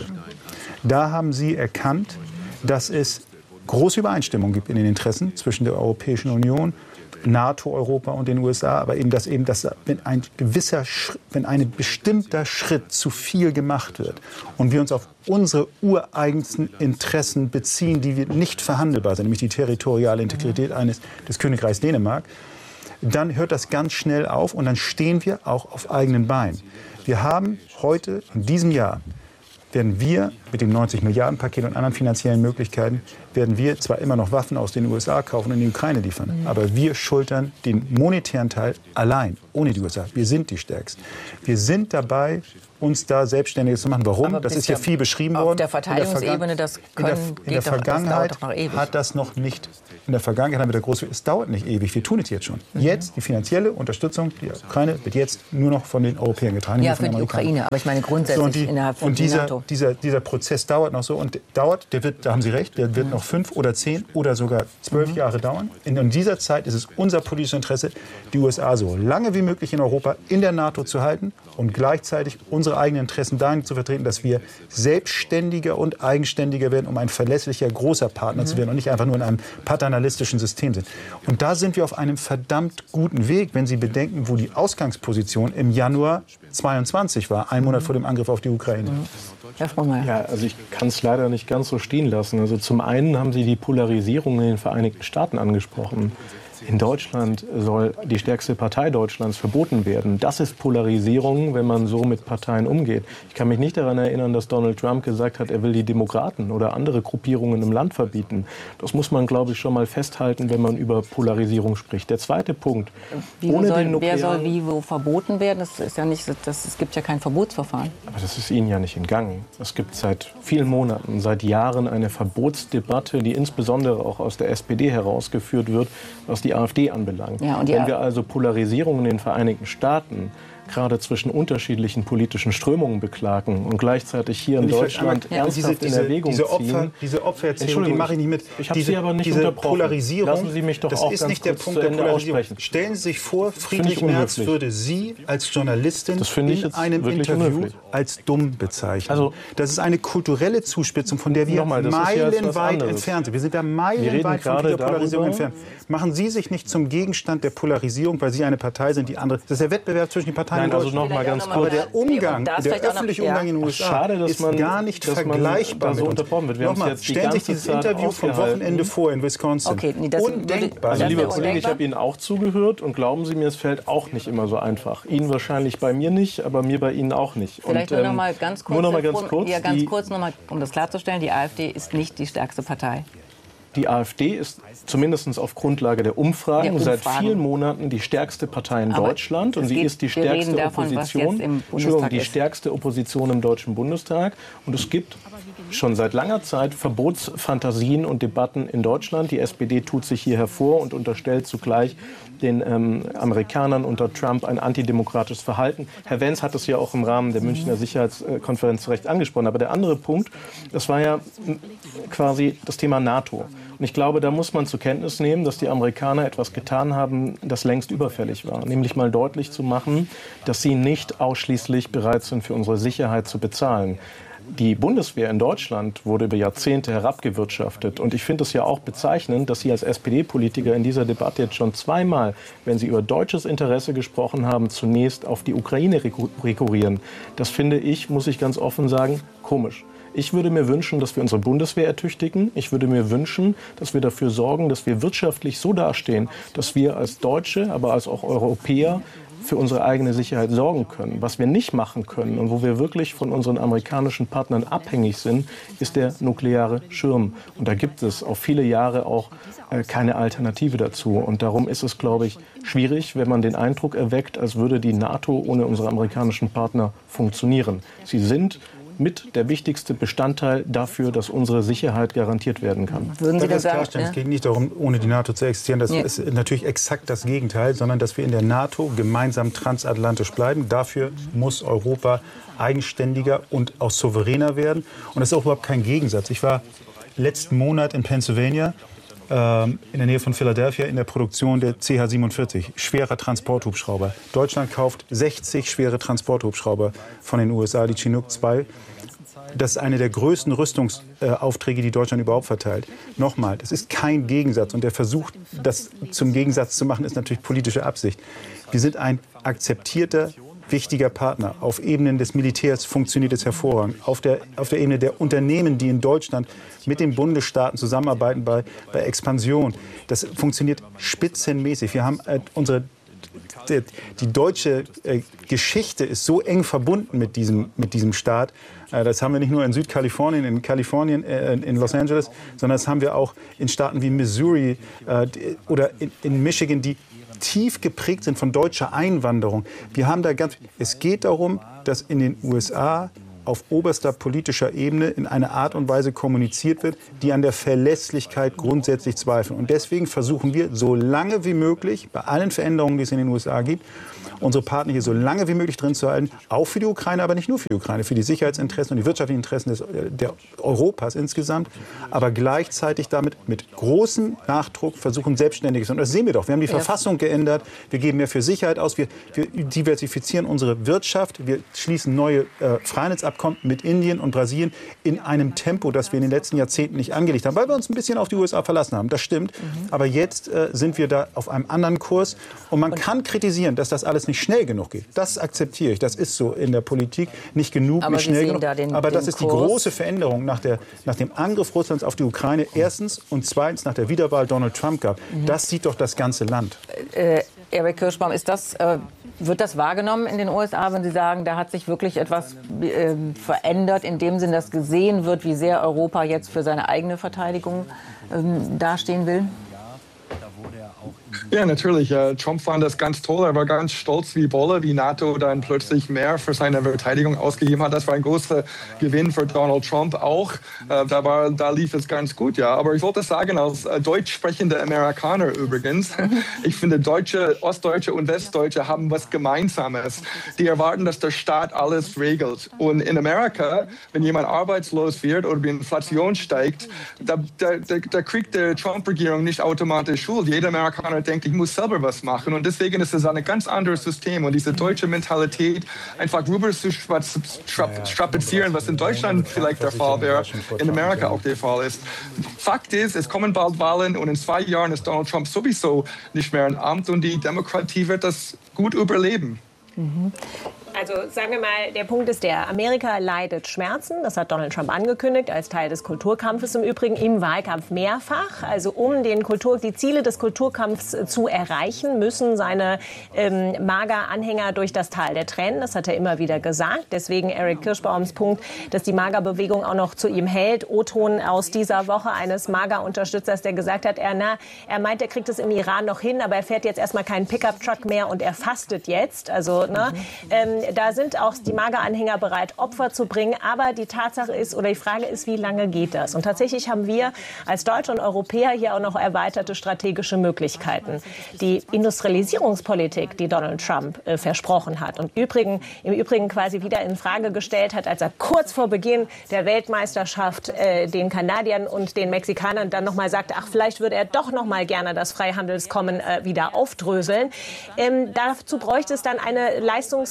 Da haben Sie erkannt, dass es große Übereinstimmung gibt in den Interessen zwischen der Europäischen Union, NATO, Europa und den U S A, aber eben, dass eben, dass, wenn ein gewisser, Schritt, wenn ein bestimmter Schritt zu viel gemacht wird und wir uns auf unsere ureigensten Interessen beziehen, die wir nicht verhandelbar sind, nämlich die territoriale Integrität eines des Königreichs Dänemark, dann hört das ganz schnell auf und dann stehen wir auch auf eigenen Beinen. Wir haben heute, in diesem Jahr, werden wir mit dem neunzig Milliarden Paket und anderen finanziellen Möglichkeiten, werden wir zwar immer noch Waffen aus den U S A kaufen und in die Ukraine liefern, mhm. aber wir schultern den monetären Teil allein, ohne die U S A. Wir sind die Stärksten. Wir sind dabei, uns da Selbstständiges zu machen. Warum? Aber das ist ja viel beschrieben worden. Auf der Verteidigungsebene, das können, in der, in der doch, Vergangenheit das dauert doch noch ewig. Hat das noch nicht. In der Vergangenheit haben wir da groß. Es dauert nicht ewig. Wir tun es jetzt schon. Mhm. Jetzt die finanzielle Unterstützung der Ukraine wird jetzt nur noch von den Europäern getragen. Ja, für die Ukraine. Aber ich meine grundsätzlich so, und die, innerhalb von und dieser, NATO. Dieser, dieser Prozess dauert noch so und dauert. Der wird, da haben Sie recht. Der wird mhm. noch fünf oder zehn oder sogar zwölf mhm. Jahre dauern. In, in dieser Zeit ist es unser politisches Interesse, die U S A so lange wie möglich in Europa in der NATO zu halten und gleichzeitig unsere eigenen Interessen dahin zu vertreten, dass wir selbstständiger und eigenständiger werden, um ein verlässlicher, großer Partner mhm. zu werden und nicht einfach nur in einem paternalistischen System sind. Und da sind wir auf einem verdammt guten Weg, wenn Sie bedenken, wo die Ausgangsposition im Januar zweiundzwanzig war, ein Monat vor dem Angriff auf die Ukraine. Mhm. Herr Frohnmayer. Ja, also ich kann es leider nicht ganz so stehen lassen. Also zum einen haben Sie die Polarisierung in den Vereinigten Staaten angesprochen. In Deutschland soll die stärkste Partei Deutschlands verboten werden. Das ist Polarisierung, wenn man so mit Parteien umgeht. Ich kann mich nicht daran erinnern, dass Donald Trump gesagt hat, er will die Demokraten oder andere Gruppierungen im Land verbieten. Das muss man, glaube ich, schon mal festhalten, wenn man über Polarisierung spricht. Der zweite Punkt. Wie ohne soll, den wer soll wie wo verboten werden? Das ist ja nicht, das, es gibt ja kein Verbotsverfahren. Aber das ist Ihnen ja nicht entgangen. Es gibt seit vielen Monaten, seit Jahren eine Verbotsdebatte, die insbesondere auch aus der S P D herausgeführt wird, was die AfD anbelangt. Ja, und Wenn wir also Polarisierung in den Vereinigten Staaten gerade zwischen unterschiedlichen politischen Strömungen beklagen und gleichzeitig hier in Deutschland ja, ernsthaft diese, in Erwägung diese Opfer, ziehen. Diese Opfererzählung, die mache ich nicht mit. Ich habe diese, Sie aber nicht diese unterbrochen. Polarisierung, Lassen Sie mich doch das auch ist ganz nicht der kurz Punkt zu der Ende Polarisierung. aussprechen. Stellen Sie sich vor, Friedrich Merz würde Sie als Journalistin in einem Interview unhöflich. als dumm bezeichnen. Also, das ist eine kulturelle Zuspitzung, von der wir mal, meilenweit ja entfernt sind. Wir sind da meilenweit von dieser Polarisierung entfernt. Machen Sie sich nicht zum Gegenstand der Polarisierung, weil Sie eine Partei sind, die andere. Das ist der Wettbewerb zwischen den Parteien. Nein, also noch mal ganz kurz. Aber der Umgang, der öffentliche Umgang in den U S A Schade, dass ist man, gar nicht dass vergleichbar man da so unterbrochen wird. Wir Nochmal, jetzt stellen Sie sich dieses Interview vom Wochenende vor in Wisconsin. Okay, nee, das undenkbar. Also, lieber Kollege, ich habe Ihnen auch zugehört und glauben Sie mir, es fällt auch nicht immer so einfach. Ihnen wahrscheinlich bei mir nicht, aber mir bei Ihnen auch nicht. Vielleicht und, nur noch mal ganz kurz, nur noch mal ganz kurz, ja, ganz kurz noch mal, um das klarzustellen, die AfD ist nicht die stärkste Partei. Die AfD ist zumindest auf Grundlage der Umfragen, der Umfragen seit vielen Monaten die stärkste Partei in Aber Deutschland und sie ist die stärkste davon, Opposition, Entschuldigung, die stärkste Opposition im Deutschen Bundestag. Und es gibt schon seit langer Zeit Verbotsfantasien und Debatten in Deutschland. Die S P D tut sich hier hervor und unterstellt zugleich den ähm, Amerikanern unter Trump ein antidemokratisches Verhalten. Herr Wenz hat es ja auch im Rahmen der Münchner Sicherheitskonferenz zu Recht angesprochen. Aber der andere Punkt, das war ja quasi das Thema NATO. Und ich glaube, da muss man zur Kenntnis nehmen, dass die Amerikaner etwas getan haben, das längst überfällig war. Nämlich mal deutlich zu machen, dass sie nicht ausschließlich bereit sind, für unsere Sicherheit zu bezahlen. Die Bundeswehr in Deutschland wurde über Jahrzehnte herabgewirtschaftet. Und ich finde es ja auch bezeichnend, dass Sie als S P D-Politiker in dieser Debatte jetzt schon zweimal, wenn Sie über deutsches Interesse gesprochen haben, zunächst auf die Ukraine rekurrieren. Das finde ich, muss ich ganz offen sagen, komisch. Ich würde mir wünschen, dass wir unsere Bundeswehr ertüchtigen. Ich würde mir wünschen, dass wir dafür sorgen, dass wir wirtschaftlich so dastehen, dass wir als Deutsche, aber als auch Europäer für unsere eigene Sicherheit sorgen können. Was wir nicht machen können und wo wir wirklich von unseren amerikanischen Partnern abhängig sind, ist der nukleare Schirm. Und da gibt es auf viele Jahre auch äh, keine Alternative dazu. Und darum ist es, glaube ich, schwierig, wenn man den Eindruck erweckt, als würde die NATO ohne unsere amerikanischen Partner funktionieren. Sie sind mit der wichtigste Bestandteil dafür, dass unsere Sicherheit garantiert werden kann. Würden Sie das sagen? Ja? Es geht nicht darum, ohne die NATO zu existieren. Das ja. ist natürlich exakt das Gegenteil, sondern dass wir in der NATO gemeinsam transatlantisch bleiben. Dafür muss Europa eigenständiger und auch souveräner werden. Und das ist auch überhaupt kein Gegensatz. Ich war letzten Monat in Pennsylvania, in der Nähe von Philadelphia, in der Produktion der C H siebenundvierzig, schwerer Transporthubschrauber. Deutschland kauft sechzig schwere Transporthubschrauber von den U S A, die Chinook zwei. Das ist eine der größten Rüstungsaufträge, die Deutschland überhaupt verteilt. Nochmal, das ist kein Gegensatz. Und der Versuch, das zum Gegensatz zu machen, ist natürlich politische Absicht. Wir sind ein akzeptierter, wichtiger Partner. Auf Ebenen des Militärs funktioniert es hervorragend. Auf der, auf der Ebene der Unternehmen, die in Deutschland mit den Bundesstaaten zusammenarbeiten bei, bei Expansion. Das funktioniert spitzenmäßig. Wir haben äh, unsere die, die deutsche äh, Geschichte ist so eng verbunden mit diesem, mit diesem Staat. Äh, das haben wir nicht nur in Südkalifornien, in Kalifornien, äh, in Los Angeles, sondern das haben wir auch in Staaten wie Missouri äh, oder in, in Michigan, die tief geprägt sind von deutscher Einwanderung. Wir haben da ganz, es geht darum, dass in den U S A auf oberster politischer Ebene in einer Art und Weise kommuniziert wird, die an der Verlässlichkeit grundsätzlich zweifeln. Und deswegen versuchen wir, so lange wie möglich, bei allen Veränderungen, die es in den U S A gibt, unsere Partner hier so lange wie möglich drin zu halten, auch für die Ukraine, aber nicht nur für die Ukraine, für die Sicherheitsinteressen und die wirtschaftlichen Interessen des, der Europas insgesamt, aber gleichzeitig damit mit großem Nachdruck versuchen, selbstständig zu sein. Und das sehen wir doch. Wir haben die ja. Verfassung geändert, wir geben mehr für Sicherheit aus, wir, wir diversifizieren unsere Wirtschaft, wir schließen neue äh, Freihandelsabkommen mit Indien und Brasilien in einem Tempo, das wir in den letzten Jahrzehnten nicht angelegt haben, weil wir uns ein bisschen auf die U S A verlassen haben. Das stimmt. Mhm. Aber jetzt äh, sind wir da auf einem anderen Kurs. Und man und kann kritisieren, dass das alles nicht schnell genug geht. Das akzeptiere ich. Das ist so in der Politik. Nicht genug, aber nicht schnell genug. Da den, aber das den ist Kurs. Die große Veränderung nach, der, nach dem Angriff Russlands auf die Ukraine. Erstens und zweitens nach der Wiederwahl Donald Trump gab. Mhm. Das sieht doch das ganze Land. Äh, Eric Kirschbaum, ist das, äh, wird das wahrgenommen in den U S A, wenn Sie sagen, da hat sich wirklich etwas äh, verändert, in dem Sinn, dass gesehen wird, wie sehr Europa jetzt für seine eigene Verteidigung ähm, dastehen will? Ja, natürlich. Trump fand das ganz toll. Er war ganz stolz wie Bolle, wie NATO dann plötzlich mehr für seine Verteidigung ausgegeben hat. Das war ein großer Gewinn für Donald Trump auch. Da, war, da lief es ganz gut, ja. Aber ich wollte sagen, als deutsch sprechende Amerikaner übrigens, ich finde, Deutsche, Ostdeutsche und Westdeutsche haben was Gemeinsames. Die erwarten, dass der Staat alles regelt. Und in Amerika, wenn jemand arbeitslos wird oder die Inflation steigt, da, da, da, da kriegt die Trump-Regierung nicht automatisch Schuld. Jeder Amerikaner denkt, ich muss selber was machen. Und deswegen ist es ein ganz anderes System. Und diese deutsche Mentalität, einfach rüber zu strapazieren, was in Deutschland vielleicht der Fall wäre, in Amerika auch der Fall ist. Fakt ist, es kommen bald Wahlen und in zwei Jahren ist Donald Trump sowieso nicht mehr im Amt und die Demokratie wird das gut überleben. Mhm. Also sagen wir mal, der Punkt ist der, Amerika leidet Schmerzen, das hat Donald Trump angekündigt, als Teil des Kulturkampfes im Übrigen, im Wahlkampf mehrfach. Also um den Kultur, die Ziele des Kulturkampfs zu erreichen, müssen seine ähm, MAGA-Anhänger durch das Tal der Tränen, das hat er immer wieder gesagt. Deswegen Eric Kirschbaums Punkt, dass die MAGA-Bewegung auch noch zu ihm hält. O-Ton aus dieser Woche eines MAGA-Unterstützers, der gesagt hat, er, na, er meint, er kriegt es im Iran noch hin, aber er fährt jetzt erstmal keinen Pickup-Truck mehr und er fastet jetzt. Also, ne, mhm. ähm, da sind auch die MAGA-Anhänger bereit, Opfer zu bringen. Aber die Tatsache ist, oder die Frage ist, wie lange geht das? Und tatsächlich haben wir als Deutsche und Europäer hier auch noch erweiterte strategische Möglichkeiten. Die Industrialisierungspolitik, die Donald Trump äh, versprochen hat und übrigen, im Übrigen quasi wieder in Frage gestellt hat, als er kurz vor Beginn der Weltmeisterschaft äh, den Kanadiern und den Mexikanern dann noch mal sagte, ach, vielleicht würde er doch noch mal gerne das Freihandelskommen äh, wieder aufdröseln. Ähm, dazu bräuchte es dann eine leistungskräftige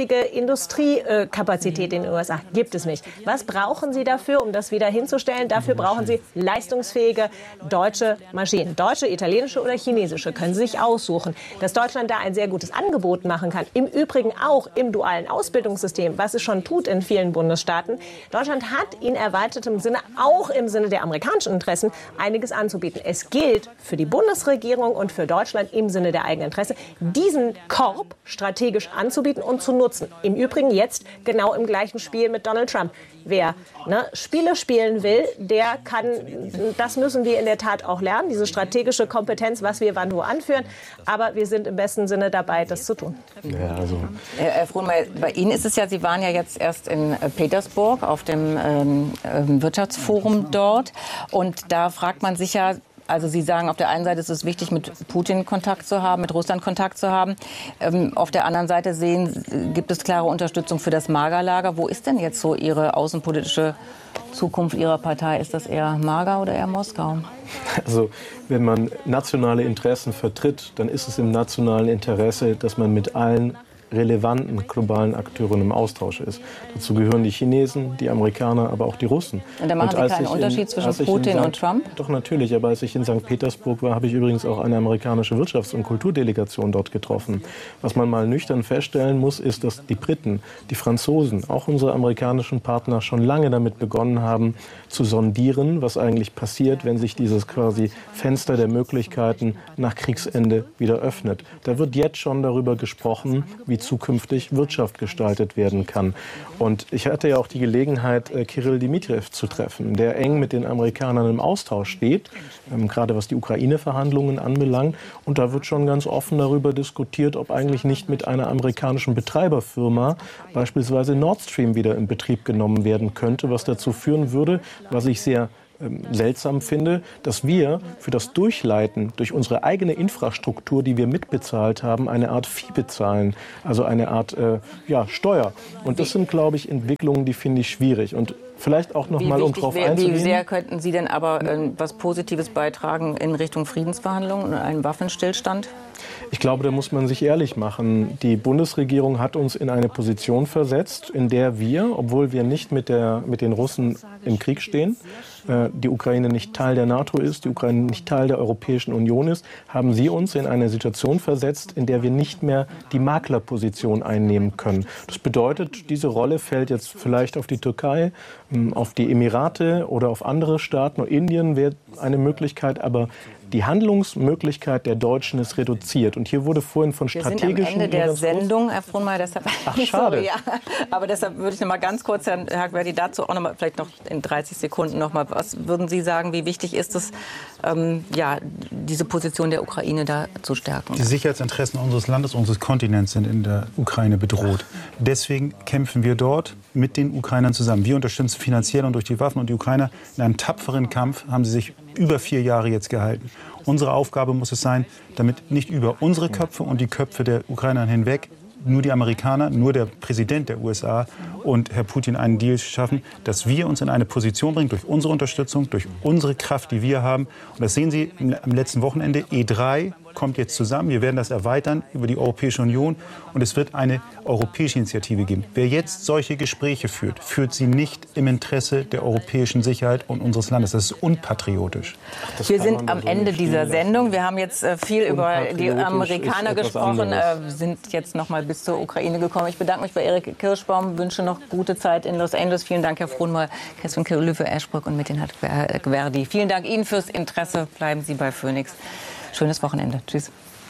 nötige Industriekapazität in den U S A? Gibt es nicht. Was brauchen Sie dafür, um das wieder hinzustellen? Dafür brauchen Sie leistungsfähige deutsche Maschinen. Deutsche, italienische oder chinesische können Sie sich aussuchen. Dass Deutschland da ein sehr gutes Angebot machen kann, im Übrigen auch im dualen Ausbildungssystem, was es schon tut in vielen Bundesstaaten. Deutschland hat in erweitertem Sinne, auch im Sinne der amerikanischen Interessen, einiges anzubieten. Es gilt für die Bundesregierung und für Deutschland im Sinne der eigenen Interesse, diesen Korb strategisch anzubieten und zu nutzen. Im Übrigen jetzt genau im gleichen Spiel mit Donald Trump. Wer ne, Spiele spielen will, der kann, das müssen wir in der Tat auch lernen, diese strategische Kompetenz, was wir wann wo anführen. Aber wir sind im besten Sinne dabei, das zu tun. Ja, also. Herr Frohnmeier, bei Ihnen ist es ja, Sie waren ja jetzt erst in Petersburg auf dem ähm, Wirtschaftsforum dort. Und da fragt man sich ja, also Sie sagen, auf der einen Seite ist es wichtig, mit Putin Kontakt zu haben, mit Russland Kontakt zu haben. Ähm, auf der anderen Seite sehen, gibt es klare Unterstützung für das Magerlager. Wo ist denn jetzt so Ihre außenpolitische Zukunft Ihrer Partei? Ist das eher Mager oder eher Moskau? Also wenn man nationale Interessen vertritt, dann ist es im nationalen Interesse, dass man mit allen relevanten globalen Akteuren im Austausch ist. Dazu gehören die Chinesen, die Amerikaner, aber auch die Russen. Und da machen Sie keinen Unterschied in, zwischen Putin und Trump? Doch, natürlich. Aber als ich in Sankt Petersburg war, habe ich übrigens auch eine amerikanische Wirtschafts- und Kulturdelegation dort getroffen. Was man mal nüchtern feststellen muss, ist, dass die Briten, die Franzosen, auch unsere amerikanischen Partner schon lange damit begonnen haben, zu sondieren, was eigentlich passiert, wenn sich dieses quasi Fenster der Möglichkeiten nach Kriegsende wieder öffnet. Da wird jetzt schon darüber gesprochen, wie zukünftig Wirtschaft gestaltet werden kann. Und ich hatte ja auch die Gelegenheit, Kyrill Dmitriev zu treffen, der eng mit den Amerikanern im Austausch steht, ähm, gerade was die Ukraine-Verhandlungen anbelangt. Und da wird schon ganz offen darüber diskutiert, ob eigentlich nicht mit einer amerikanischen Betreiberfirma beispielsweise Nord Stream wieder in Betrieb genommen werden könnte, was dazu führen würde, was ich sehr seltsam finde, dass wir für das Durchleiten durch unsere eigene Infrastruktur, die wir mitbezahlt haben, eine Art Fee bezahlen, also eine Art äh, ja, Steuer. Und das sind, glaube ich, Entwicklungen, die finde ich schwierig. Und vielleicht auch noch mal, um darauf einzugehen. Wie sehr könnten Sie denn aber äh, was Positives beitragen in Richtung Friedensverhandlungen und einem Waffenstillstand? Ich glaube, da muss man sich ehrlich machen. Die Bundesregierung hat uns in eine Position versetzt, in der wir, obwohl wir nicht mit, der, mit den Russen im Krieg stehen, äh, die Ukraine nicht Teil der NATO ist, die Ukraine nicht Teil der Europäischen Union ist, haben sie uns in eine Situation versetzt, in der wir nicht mehr die Maklerposition einnehmen können. Das bedeutet, diese Rolle fällt jetzt vielleicht auf die Türkei, auf die Emirate oder auf andere Staaten. Indien wäre eine Möglichkeit, aber die Handlungsmöglichkeit der Deutschen ist reduziert. Und hier wurde vorhin von strategischen... Wir sind am Ende der Sendung, Herr Frohnmeier, deshalb... Ach, schade. So, ja. Aber deshalb würde ich noch mal ganz kurz, Herrn Hagverdi, dazu auch noch mal, vielleicht noch in dreißig Sekunden noch mal, was würden Sie sagen, wie wichtig ist es, ähm, ja, diese Position der Ukraine da zu stärken? Die Sicherheitsinteressen unseres Landes, unseres Kontinents sind in der Ukraine bedroht. Deswegen kämpfen wir dort mit den Ukrainern zusammen. Wir unterstützen finanziell und durch die Waffen. Und die Ukrainer in einem tapferen Kampf haben sie sich über vier Jahre jetzt gehalten. Unsere Aufgabe muss es sein, damit nicht über unsere Köpfe und die Köpfe der Ukrainer hinweg nur die Amerikaner, nur der Präsident der U S A und Herr Putin einen Deal schaffen, dass wir uns in eine Position bringen, durch unsere Unterstützung, durch unsere Kraft, die wir haben. Und das sehen Sie am letzten Wochenende. E drei kommt jetzt zusammen. Wir werden das erweitern über die Europäische Union. Und es wird eine europäische Initiative geben. Wer jetzt solche Gespräche führt, führt sie nicht im Interesse der europäischen Sicherheit und unseres Landes. Das ist unpatriotisch. Das Wir sind am so Ende dieser Sendung. Wir haben jetzt äh, viel über die Amerikaner gesprochen, äh, sind jetzt noch mal bis zur Ukraine gekommen. Ich bedanke mich bei Erik Kirschbaum, wünsche noch gute Zeit in Los Angeles. Vielen Dank, Herr Frohnmeier, Keswin Löwe, Eschbruck und Metin Hagverdi. Vielen Dank Ihnen fürs Interesse. Bleiben Sie bei Phoenix. Schönes Wochenende. Tschüss.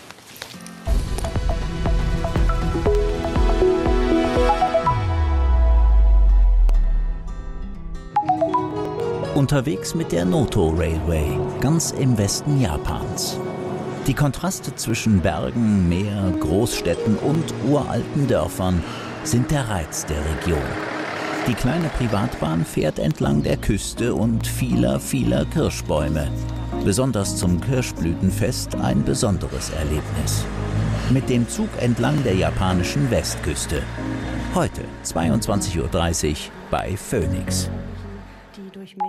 Unterwegs mit der Noto Railway, ganz im Westen Japans. Die Kontraste zwischen Bergen, Meer, Großstädten und uralten Dörfern sind der Reiz der Region. Die kleine Privatbahn fährt entlang der Küste und vieler, vieler Kirschbäume. Besonders zum Kirschblütenfest ein besonderes Erlebnis. Mit dem Zug entlang der japanischen Westküste. Heute zweiundzwanzig Uhr dreißig bei Phoenix.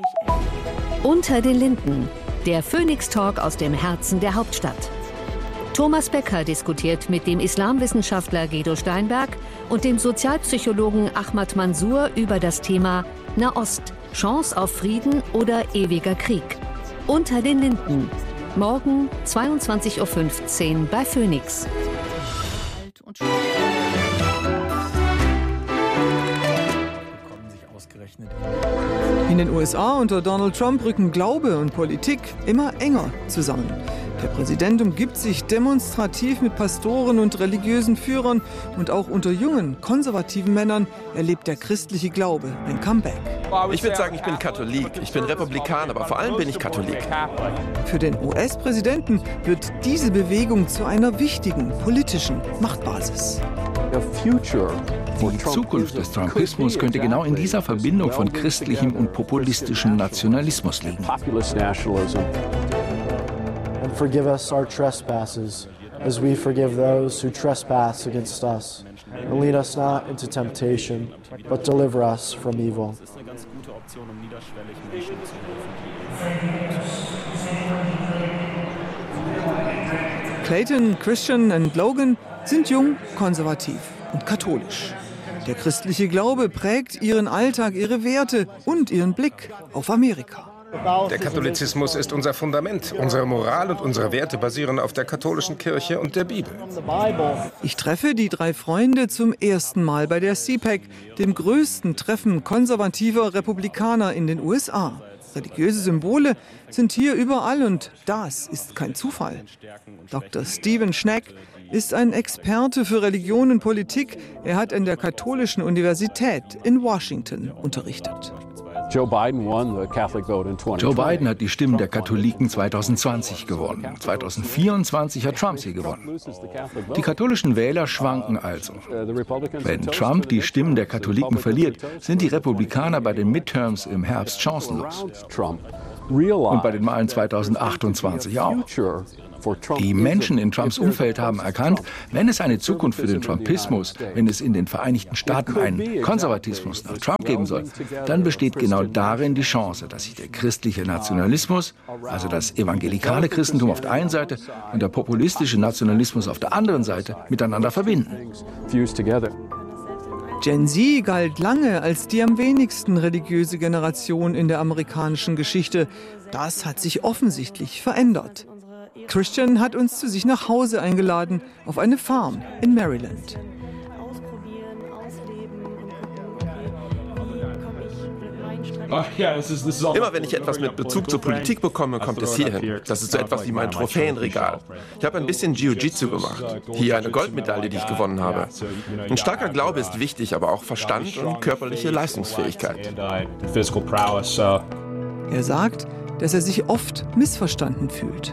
Unter den Linden, der Phoenix Talk aus dem Herzen der Hauptstadt. Thomas Becker diskutiert mit dem Islamwissenschaftler Guido Steinberg und dem Sozialpsychologen Ahmad Mansour über das Thema Nahost, Chance auf Frieden oder ewiger Krieg. Unter den Linden. Morgen zweiundzwanzig Uhr fünfzehn bei Phoenix. In den U S A unter Donald Trump rücken Glaube und Politik immer enger zusammen. Der Präsident umgibt sich demonstrativ mit Pastoren und religiösen Führern und auch unter jungen, konservativen Männern erlebt der christliche Glaube ein Comeback. Ich würde sagen, ich bin Katholik, ich bin Republikaner, aber vor allem bin ich Katholik. Für den U S-Präsidenten wird diese Bewegung zu einer wichtigen politischen Machtbasis. Die Zukunft des Trumpismus könnte genau in dieser Verbindung von christlichem und populistischem Nationalismus liegen. And forgive us our trespasses, as we forgive those who trespass against us. And lead us not into temptation, but deliver us from evil. Clayton, Christian und Logan sind jung, konservativ und katholisch. Der christliche Glaube prägt ihren Alltag, ihre Werte und ihren Blick auf Amerika. Der Katholizismus ist unser Fundament. Unsere Moral und unsere Werte basieren auf der katholischen Kirche und der Bibel. Ich treffe die drei Freunde zum ersten Mal bei der C PAC, dem größten Treffen konservativer Republikaner in den U S A. Religiöse Symbole sind hier überall und das ist kein Zufall. Doktor Stephen Schneck ist ein Experte für Religion und Politik. Er hat an der Katholischen Universität in Washington unterrichtet. Joe Biden hat die Stimmen der Katholiken zweitausendzwanzig gewonnen. zweitausendvierundzwanzig hat Trump sie gewonnen. Die katholischen Wähler schwanken also. Wenn Trump die Stimmen der Katholiken verliert, sind die Republikaner bei den Midterms im Herbst chancenlos. Und bei den Wahlen zweitausendachtundzwanzig auch. Die Menschen in Trumps Umfeld haben erkannt, wenn es eine Zukunft für den Trumpismus, wenn es in den Vereinigten Staaten einen Konservatismus nach Trump geben soll, dann besteht genau darin die Chance, dass sich der christliche Nationalismus, also das evangelikale Christentum auf der einen Seite und der populistische Nationalismus auf der anderen Seite miteinander verbinden. Gen Z galt lange als die am wenigsten religiöse Generation in der amerikanischen Geschichte. Das hat sich offensichtlich verändert. Christian hat uns zu sich nach Hause eingeladen, auf eine Farm in Maryland. Immer wenn ich etwas mit Bezug zur Politik bekomme, kommt es hierhin. Das ist so etwas wie mein Trophäenregal. Ich habe ein bisschen Jiu-Jitsu gemacht. Hier eine Goldmedaille, die ich gewonnen habe. Ein starker Glaube ist wichtig, aber auch Verstand und körperliche Leistungsfähigkeit. Er sagt, dass er sich oft missverstanden fühlt.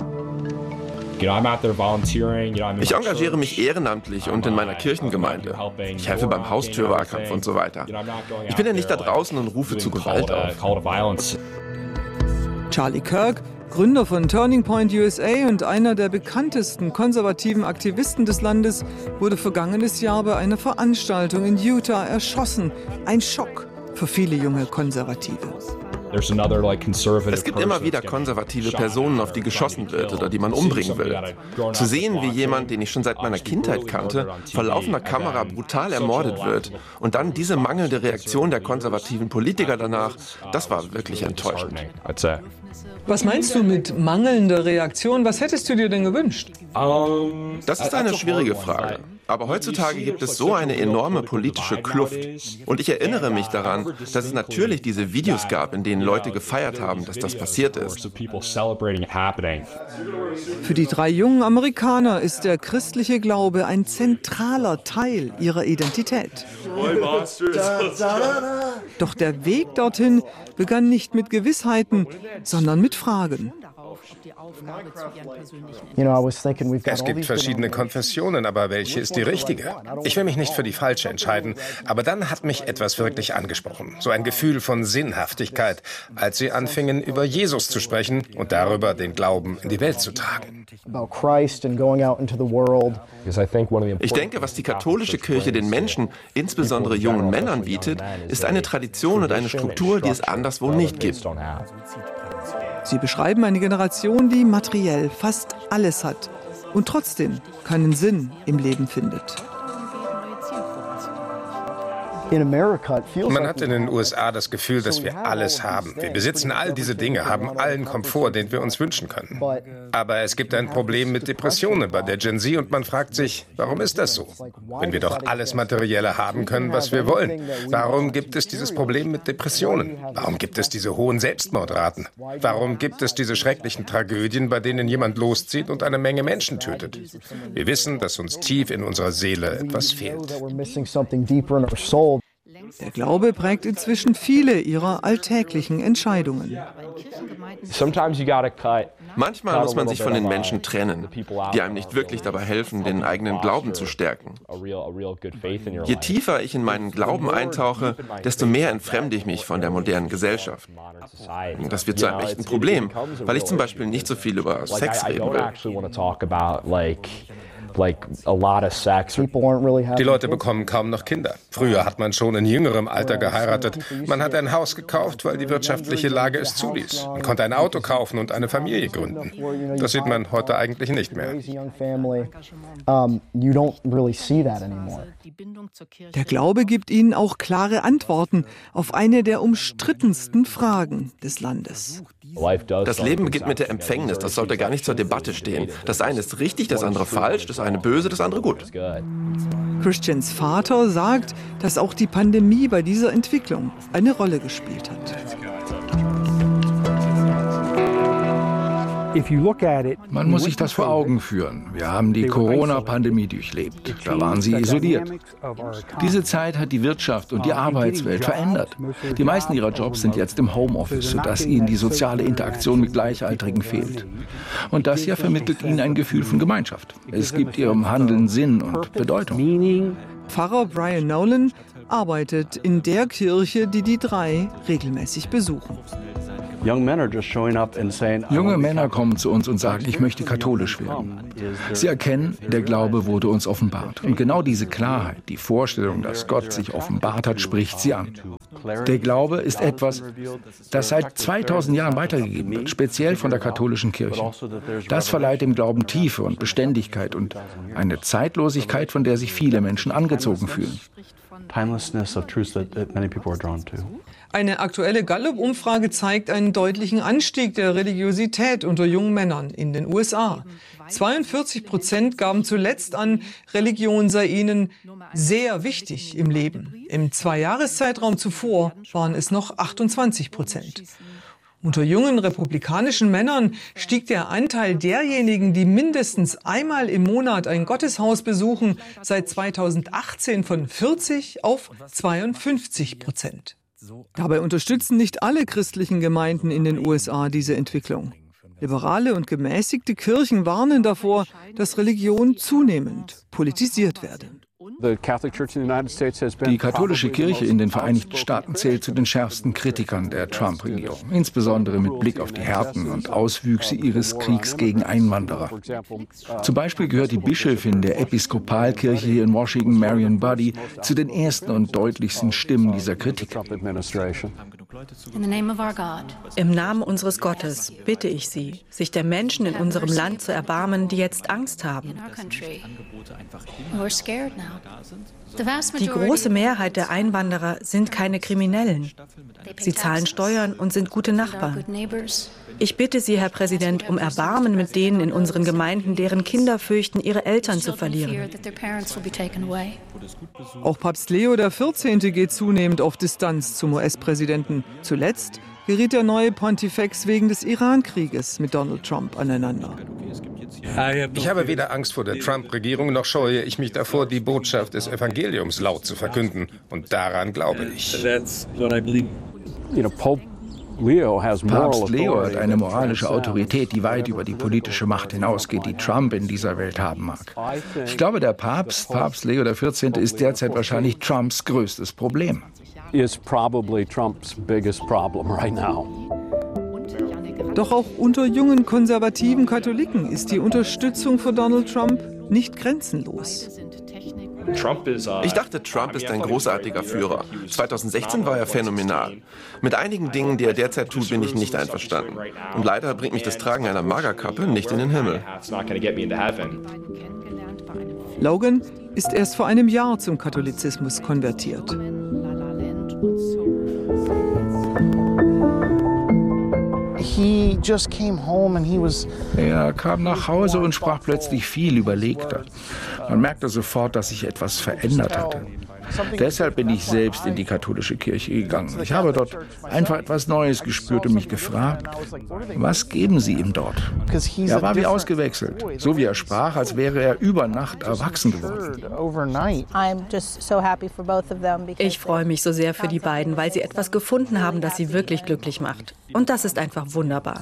Ich engagiere mich ehrenamtlich und in meiner Kirchengemeinde. Ich helfe beim Haustürwahlkampf und so weiter. Ich bin ja nicht da draußen und rufe zu Gewalt auf. Charlie Kirk, Gründer von Turning Point U S A und einer der bekanntesten konservativen Aktivisten des Landes, wurde vergangenes Jahr bei einer Veranstaltung in Utah erschossen. Ein Schock für viele junge Konservative. Es gibt immer wieder konservative Personen, auf die geschossen wird oder die man umbringen will. Zu sehen, wie jemand, den ich schon seit meiner Kindheit kannte, vor laufender Kamera brutal ermordet wird und dann diese mangelnde Reaktion der konservativen Politiker danach, das war wirklich enttäuschend. Was meinst du mit mangelnder Reaktion? Was hättest du dir denn gewünscht? Das ist eine schwierige Frage. Aber heutzutage gibt es so eine enorme politische Kluft. Und ich erinnere mich daran, dass es natürlich diese Videos gab, in denen Leute gefeiert haben, dass das passiert ist. Für die drei jungen Amerikaner ist der christliche Glaube ein zentraler Teil ihrer Identität. Doch der Weg dorthin begann nicht mit Gewissheiten, sondern mit Fragen. Es gibt verschiedene Konfessionen, aber welche ist die richtige? Ich will mich nicht für die falsche entscheiden, aber dann hat mich etwas wirklich angesprochen. So ein Gefühl von Sinnhaftigkeit, als sie anfingen, über Jesus zu sprechen und darüber, den Glauben in die Welt zu tragen. Ich denke, was die katholische Kirche den Menschen, insbesondere jungen Männern, bietet, ist eine Tradition und eine Struktur, die es anderswo nicht gibt. Sie beschreiben eine Generation, die materiell fast alles hat. und trotzdem keinen Sinn im Leben findet. Man hat in den U S A das Gefühl, dass wir alles haben. Wir besitzen all diese Dinge, haben allen Komfort, den wir uns wünschen können. Aber es gibt ein Problem mit Depressionen bei der Gen Z und man fragt sich, warum ist das so? Wenn wir doch alles Materielle haben können, was wir wollen. Warum gibt es dieses Problem mit Depressionen? Warum gibt es diese hohen Selbstmordraten? Warum gibt es diese schrecklichen Tragödien, bei denen jemand loszieht und eine Menge Menschen tötet? Wir wissen, dass uns tief in unserer Seele etwas fehlt. Der Glaube prägt inzwischen viele ihrer alltäglichen Entscheidungen. Manchmal muss man sich von den Menschen trennen, die einem nicht wirklich dabei helfen, den eigenen Glauben zu stärken. Je tiefer ich in meinen Glauben eintauche, desto mehr entfremde ich mich von der modernen Gesellschaft. Das wird zu einem echten Problem, weil ich zum Beispiel nicht so viel über Sex reden will. Die Leute bekommen kaum noch Kinder. Früher hat man schon in jüngerem Alter geheiratet. Man hat ein Haus gekauft, weil die wirtschaftliche Lage es zuließ. Man konnte ein Auto kaufen und eine Familie gründen. Das sieht man heute eigentlich nicht mehr. Der Glaube gibt ihnen auch klare Antworten auf eine der umstrittensten Fragen des Landes. Das Leben beginnt mit der Empfängnis. Das sollte gar nicht zur Debatte stehen. Das eine ist richtig, das andere falsch, das eine böse, das andere gut. Christians Vater sagt, dass auch die Pandemie bei dieser Entwicklung eine Rolle gespielt hat. Man muss sich das vor Augen führen. Wir haben die Corona-Pandemie durchlebt. Da waren sie isoliert. Diese Zeit hat die Wirtschaft und die Arbeitswelt verändert. Die meisten ihrer Jobs sind jetzt im Homeoffice, sodass ihnen die soziale Interaktion mit Gleichaltrigen fehlt. Und das hier vermittelt ihnen ein Gefühl von Gemeinschaft. Es gibt ihrem Handeln Sinn und Bedeutung. Pfarrer Brian Nolan arbeitet in der Kirche, die die drei regelmäßig besuchen. Junge Männer kommen zu uns und sagen, ich möchte katholisch werden. Sie erkennen, der Glaube wurde uns offenbart. Und genau diese Klarheit, die Vorstellung, dass Gott sich offenbart hat, spricht sie an. Der Glaube ist etwas, das seit zweitausend Jahren weitergegeben wird, speziell von der katholischen Kirche. Das verleiht dem Glauben Tiefe und Beständigkeit und eine Zeitlosigkeit, von der sich viele Menschen angezogen fühlen. Eine aktuelle Gallup-Umfrage zeigt einen deutlichen Anstieg der Religiosität unter jungen Männern in den U S A. zweiundvierzig Prozent gaben zuletzt an, Religion sei ihnen sehr wichtig im Leben. Im Zweijahreszeitraum zuvor waren es noch achtundzwanzig Prozent. Unter jungen republikanischen Männern stieg der Anteil derjenigen, die mindestens einmal im Monat ein Gotteshaus besuchen, seit zweitausendachtzehn von vierzig auf zweiundfünfzig Prozent. Dabei unterstützen nicht alle christlichen Gemeinden in den U S A diese Entwicklung. Liberale und gemäßigte Kirchen warnen davor, dass Religion zunehmend politisiert werde. Die katholische Kirche in den Vereinigten Staaten zählt zu den schärfsten Kritikern der Trump-Regierung, insbesondere mit Blick auf die Härten und Auswüchse ihres Kriegs gegen Einwanderer. Zum Beispiel gehört die Bischöfin der Episkopalkirche hier in Washington, Marion Buddy, zu den ersten und deutlichsten Stimmen dieser Kritik. Im Namen unseres Gottes bitte ich Sie, sich der Menschen in unserem Land zu erbarmen, die jetzt Angst haben. Die große Mehrheit der Einwanderer sind keine Kriminellen. Sie zahlen Steuern und sind gute Nachbarn. Ich bitte Sie, Herr Präsident, um Erbarmen mit denen in unseren Gemeinden, deren Kinder fürchten, ihre Eltern zu verlieren. Auch Papst Leo der vierzehnte geht zunehmend auf Distanz zum U S-Präsidenten. Zuletzt geriet der neue Pontifex wegen des Iran-Krieges mit Donald Trump aneinander. Ich habe weder Angst vor der Trump-Regierung, noch scheue ich mich davor, die Botschaft des Evangeliums laut zu verkünden. Und daran glaube ich. Papst Leo hat eine moralische Autorität, die weit über die politische Macht hinausgeht, die Trump in dieser Welt haben mag. Ich glaube, der Papst, Papst Leo der vierzehnte, ist derzeit wahrscheinlich Trumps größtes Problem. Doch auch unter jungen konservativen Katholiken ist die Unterstützung für Donald Trump nicht grenzenlos. Ich dachte, Trump ist ein großartiger Führer. zweitausendsechzehn war er phänomenal. Mit einigen Dingen, die er derzeit tut, bin ich nicht einverstanden. Und leider bringt mich das Tragen einer Magerkappe nicht in den Himmel. Logan ist erst vor einem Jahr zum Katholizismus konvertiert. Er kam nach Hause und sprach plötzlich viel überlegter. Man merkte sofort, dass sich etwas verändert hatte. Deshalb bin ich selbst in die katholische Kirche gegangen. Ich habe dort einfach etwas Neues gespürt und mich gefragt, was geben sie ihm dort? Er war wie ausgewechselt, so wie er sprach, als wäre er über Nacht erwachsen geworden. Ich freue mich so sehr für die beiden, weil sie etwas gefunden haben, das sie wirklich glücklich macht. Und das ist einfach wunderbar.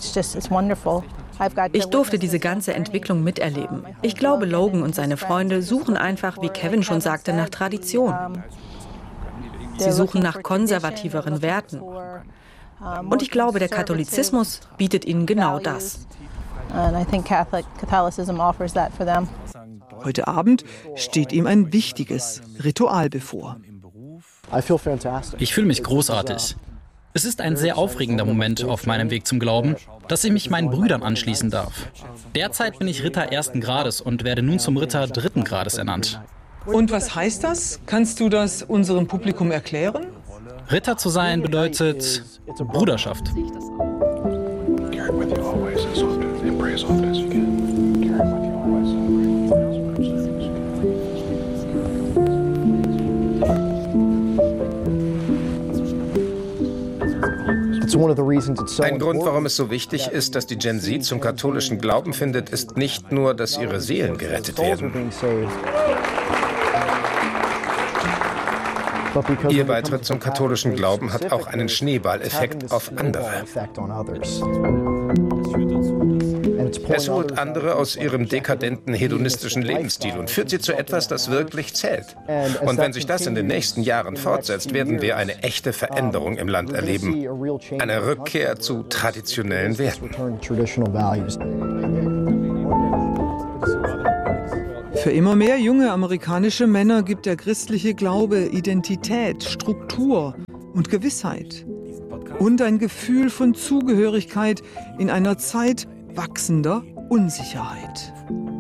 Ich durfte diese ganze Entwicklung miterleben. Ich glaube, Logan und seine Freunde suchen einfach, wie Kevin schon sagte, nach Tradition. Sie suchen nach konservativeren Werten. Und ich glaube, der Katholizismus bietet ihnen genau das. Heute Abend steht ihm ein wichtiges Ritual bevor. Ich fühle mich großartig. Es ist ein sehr aufregender Moment auf meinem Weg zum Glauben, dass ich mich meinen Brüdern anschließen darf. Derzeit bin ich Ritter ersten Grades und werde nun zum Ritter dritten Grades ernannt. Und was heißt das? Kannst du das unserem Publikum erklären? Ritter zu sein bedeutet Bruderschaft. Ein Grund, warum es so wichtig ist, dass die Gen Z zum katholischen Glauben findet, ist nicht nur, dass ihre Seelen gerettet werden. Ihr Beitritt zum katholischen Glauben hat auch einen Schneeballeffekt auf andere. Es holt andere aus ihrem dekadenten, hedonistischen Lebensstil und führt sie zu etwas, das wirklich zählt. Und wenn sich das in den nächsten Jahren fortsetzt, werden wir eine echte Veränderung im Land erleben. Eine Rückkehr zu traditionellen Werten. Für immer mehr junge amerikanische Männer gibt der christliche Glaube Identität, Struktur und Gewissheit. Und ein Gefühl von Zugehörigkeit in einer Zeit wachsender Unsicherheit.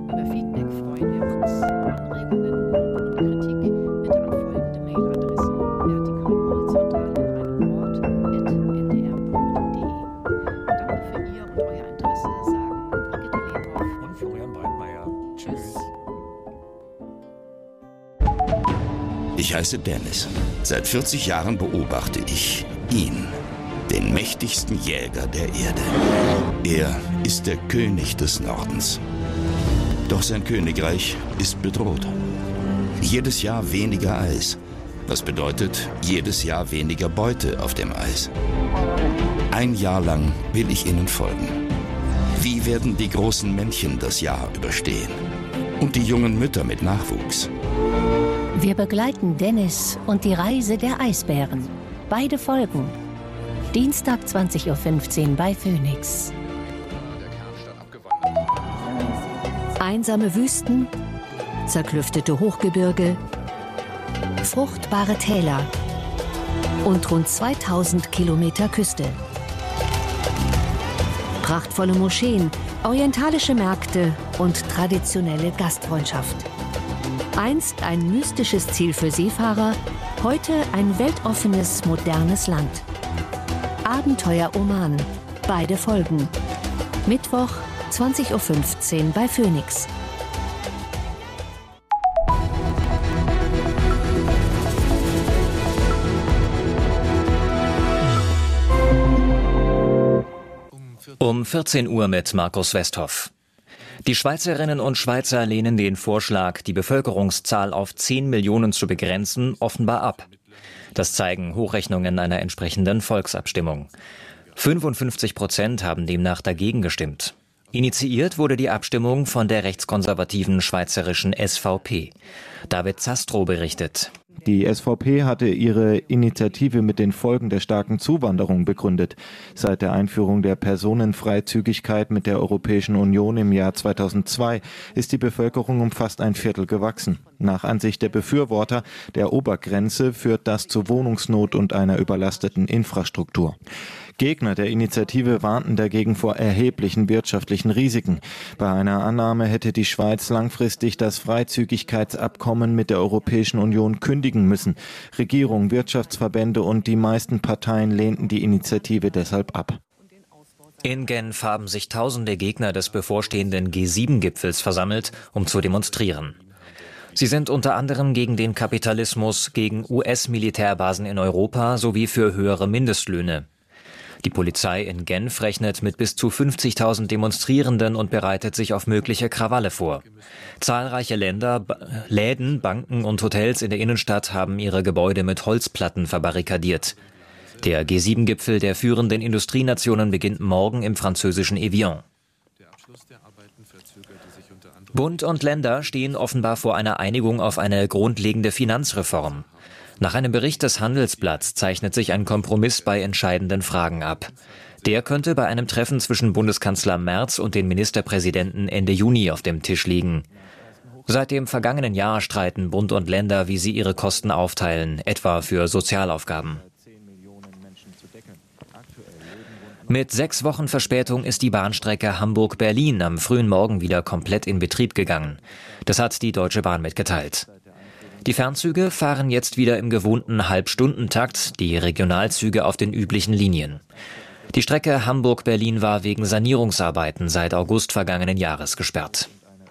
Ich heiße Dennis. Seit vierzig Jahren beobachte ich ihn, den mächtigsten Jäger der Erde. Er ist der König des Nordens. Doch sein Königreich ist bedroht. Jedes Jahr weniger Eis, was bedeutet jedes Jahr weniger Beute auf dem Eis. Ein Jahr lang will ich ihnen folgen. Wie werden die großen Männchen das Jahr überstehen? Und die jungen Mütter mit Nachwuchs? Wir begleiten Dennis und die Reise der Eisbären. Beide Folgen. Dienstag zwanzig Uhr fünfzehn bei Phoenix. Einsame Wüsten, zerklüftete Hochgebirge, fruchtbare Täler und rund zweitausend Kilometer Küste. Prachtvolle Moscheen, orientalische Märkte und traditionelle Gastfreundschaft. Einst ein mystisches Ziel für Seefahrer, heute ein weltoffenes, modernes Land. Abenteuer Oman, beide Folgen. Mittwoch, zwanzig Uhr fünfzehn bei Phoenix. Um vierzehn Uhr mit Markus Westhoff. Die Schweizerinnen und Schweizer lehnen den Vorschlag, die Bevölkerungszahl auf zehn Millionen zu begrenzen, offenbar ab. Das zeigen Hochrechnungen einer entsprechenden Volksabstimmung. fünfundfünfzig Prozent haben demnach dagegen gestimmt. Initiiert wurde die Abstimmung von der rechtskonservativen schweizerischen S V P. David Zastrow berichtet. Die S V P hatte ihre Initiative mit den Folgen der starken Zuwanderung begründet. Seit der Einführung der Personenfreizügigkeit mit der Europäischen Union im Jahr zweitausendzwei ist die Bevölkerung um fast ein Viertel gewachsen. Nach Ansicht der Befürworter der Obergrenze führt das zu Wohnungsnot und einer überlasteten Infrastruktur. Gegner der Initiative warnten dagegen vor erheblichen wirtschaftlichen Risiken. Bei einer Annahme hätte die Schweiz langfristig das Freizügigkeitsabkommen mit der Europäischen Union kündigen müssen. Regierung, Wirtschaftsverbände und die meisten Parteien lehnten die Initiative deshalb ab. In Genf haben sich tausende Gegner des bevorstehenden G sieben Gipfels versammelt, um zu demonstrieren. Sie sind unter anderem gegen den Kapitalismus, gegen U S-Militärbasen in Europa sowie für höhere Mindestlöhne. Die Polizei in Genf rechnet mit bis zu fünfzigtausend Demonstrierenden und bereitet sich auf mögliche Krawalle vor. Zahlreiche Länder, Läden, Banken und Hotels in der Innenstadt haben ihre Gebäude mit Holzplatten verbarrikadiert. Der G sieben Gipfel der führenden Industrienationen beginnt morgen im französischen Evian. Bund und Länder stehen offenbar vor einer Einigung auf eine grundlegende Finanzreform. Nach einem Bericht des Handelsblatts zeichnet sich ein Kompromiss bei entscheidenden Fragen ab. Der könnte bei einem Treffen zwischen Bundeskanzler Merz und den Ministerpräsidenten Ende Juni auf dem Tisch liegen. Seit dem vergangenen Jahr streiten Bund und Länder, wie sie ihre Kosten aufteilen, etwa für Sozialaufgaben. Mit sechs Wochen Verspätung ist die Bahnstrecke Hamburg-Berlin am frühen Morgen wieder komplett in Betrieb gegangen. Das hat die Deutsche Bahn mitgeteilt. Die Fernzüge fahren jetzt wieder im gewohnten Halbstundentakt, die Regionalzüge auf den üblichen Linien. Die Strecke Hamburg-Berlin war wegen Sanierungsarbeiten seit August vergangenen Jahres gesperrt.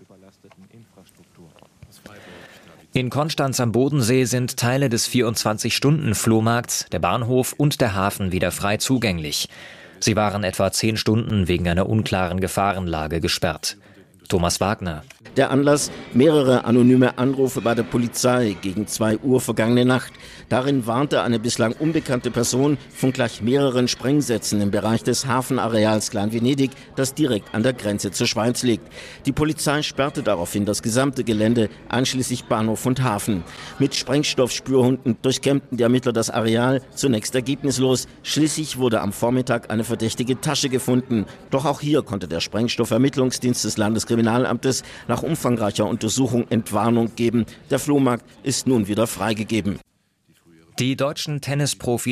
In Konstanz am Bodensee sind Teile des vierundzwanzig-Stunden-Flohmarkts, der Bahnhof und der Hafen wieder frei zugänglich. Sie waren etwa zehn Stunden wegen einer unklaren Gefahrenlage gesperrt. Thomas Wagner. Der Anlass: mehrere anonyme Anrufe bei der Polizei gegen zwei Uhr vergangene Nacht. Darin warnte eine bislang unbekannte Person von gleich mehreren Sprengsätzen im Bereich des Hafenareals Klein-Venedig, das direkt an der Grenze zur Schweiz liegt. Die Polizei sperrte daraufhin das gesamte Gelände, einschließlich Bahnhof und Hafen. Mit Sprengstoffspürhunden durchkämmten die Ermittler das Areal, zunächst ergebnislos. Schließlich wurde am Vormittag eine verdächtige Tasche gefunden. Doch auch hier konnte der Sprengstoffermittlungsdienst des Landeskriminalamtes nach umfangreicher Untersuchung Entwarnung geben. Der Flohmarkt ist nun wieder freigegeben. Die deutschen Tennisprofis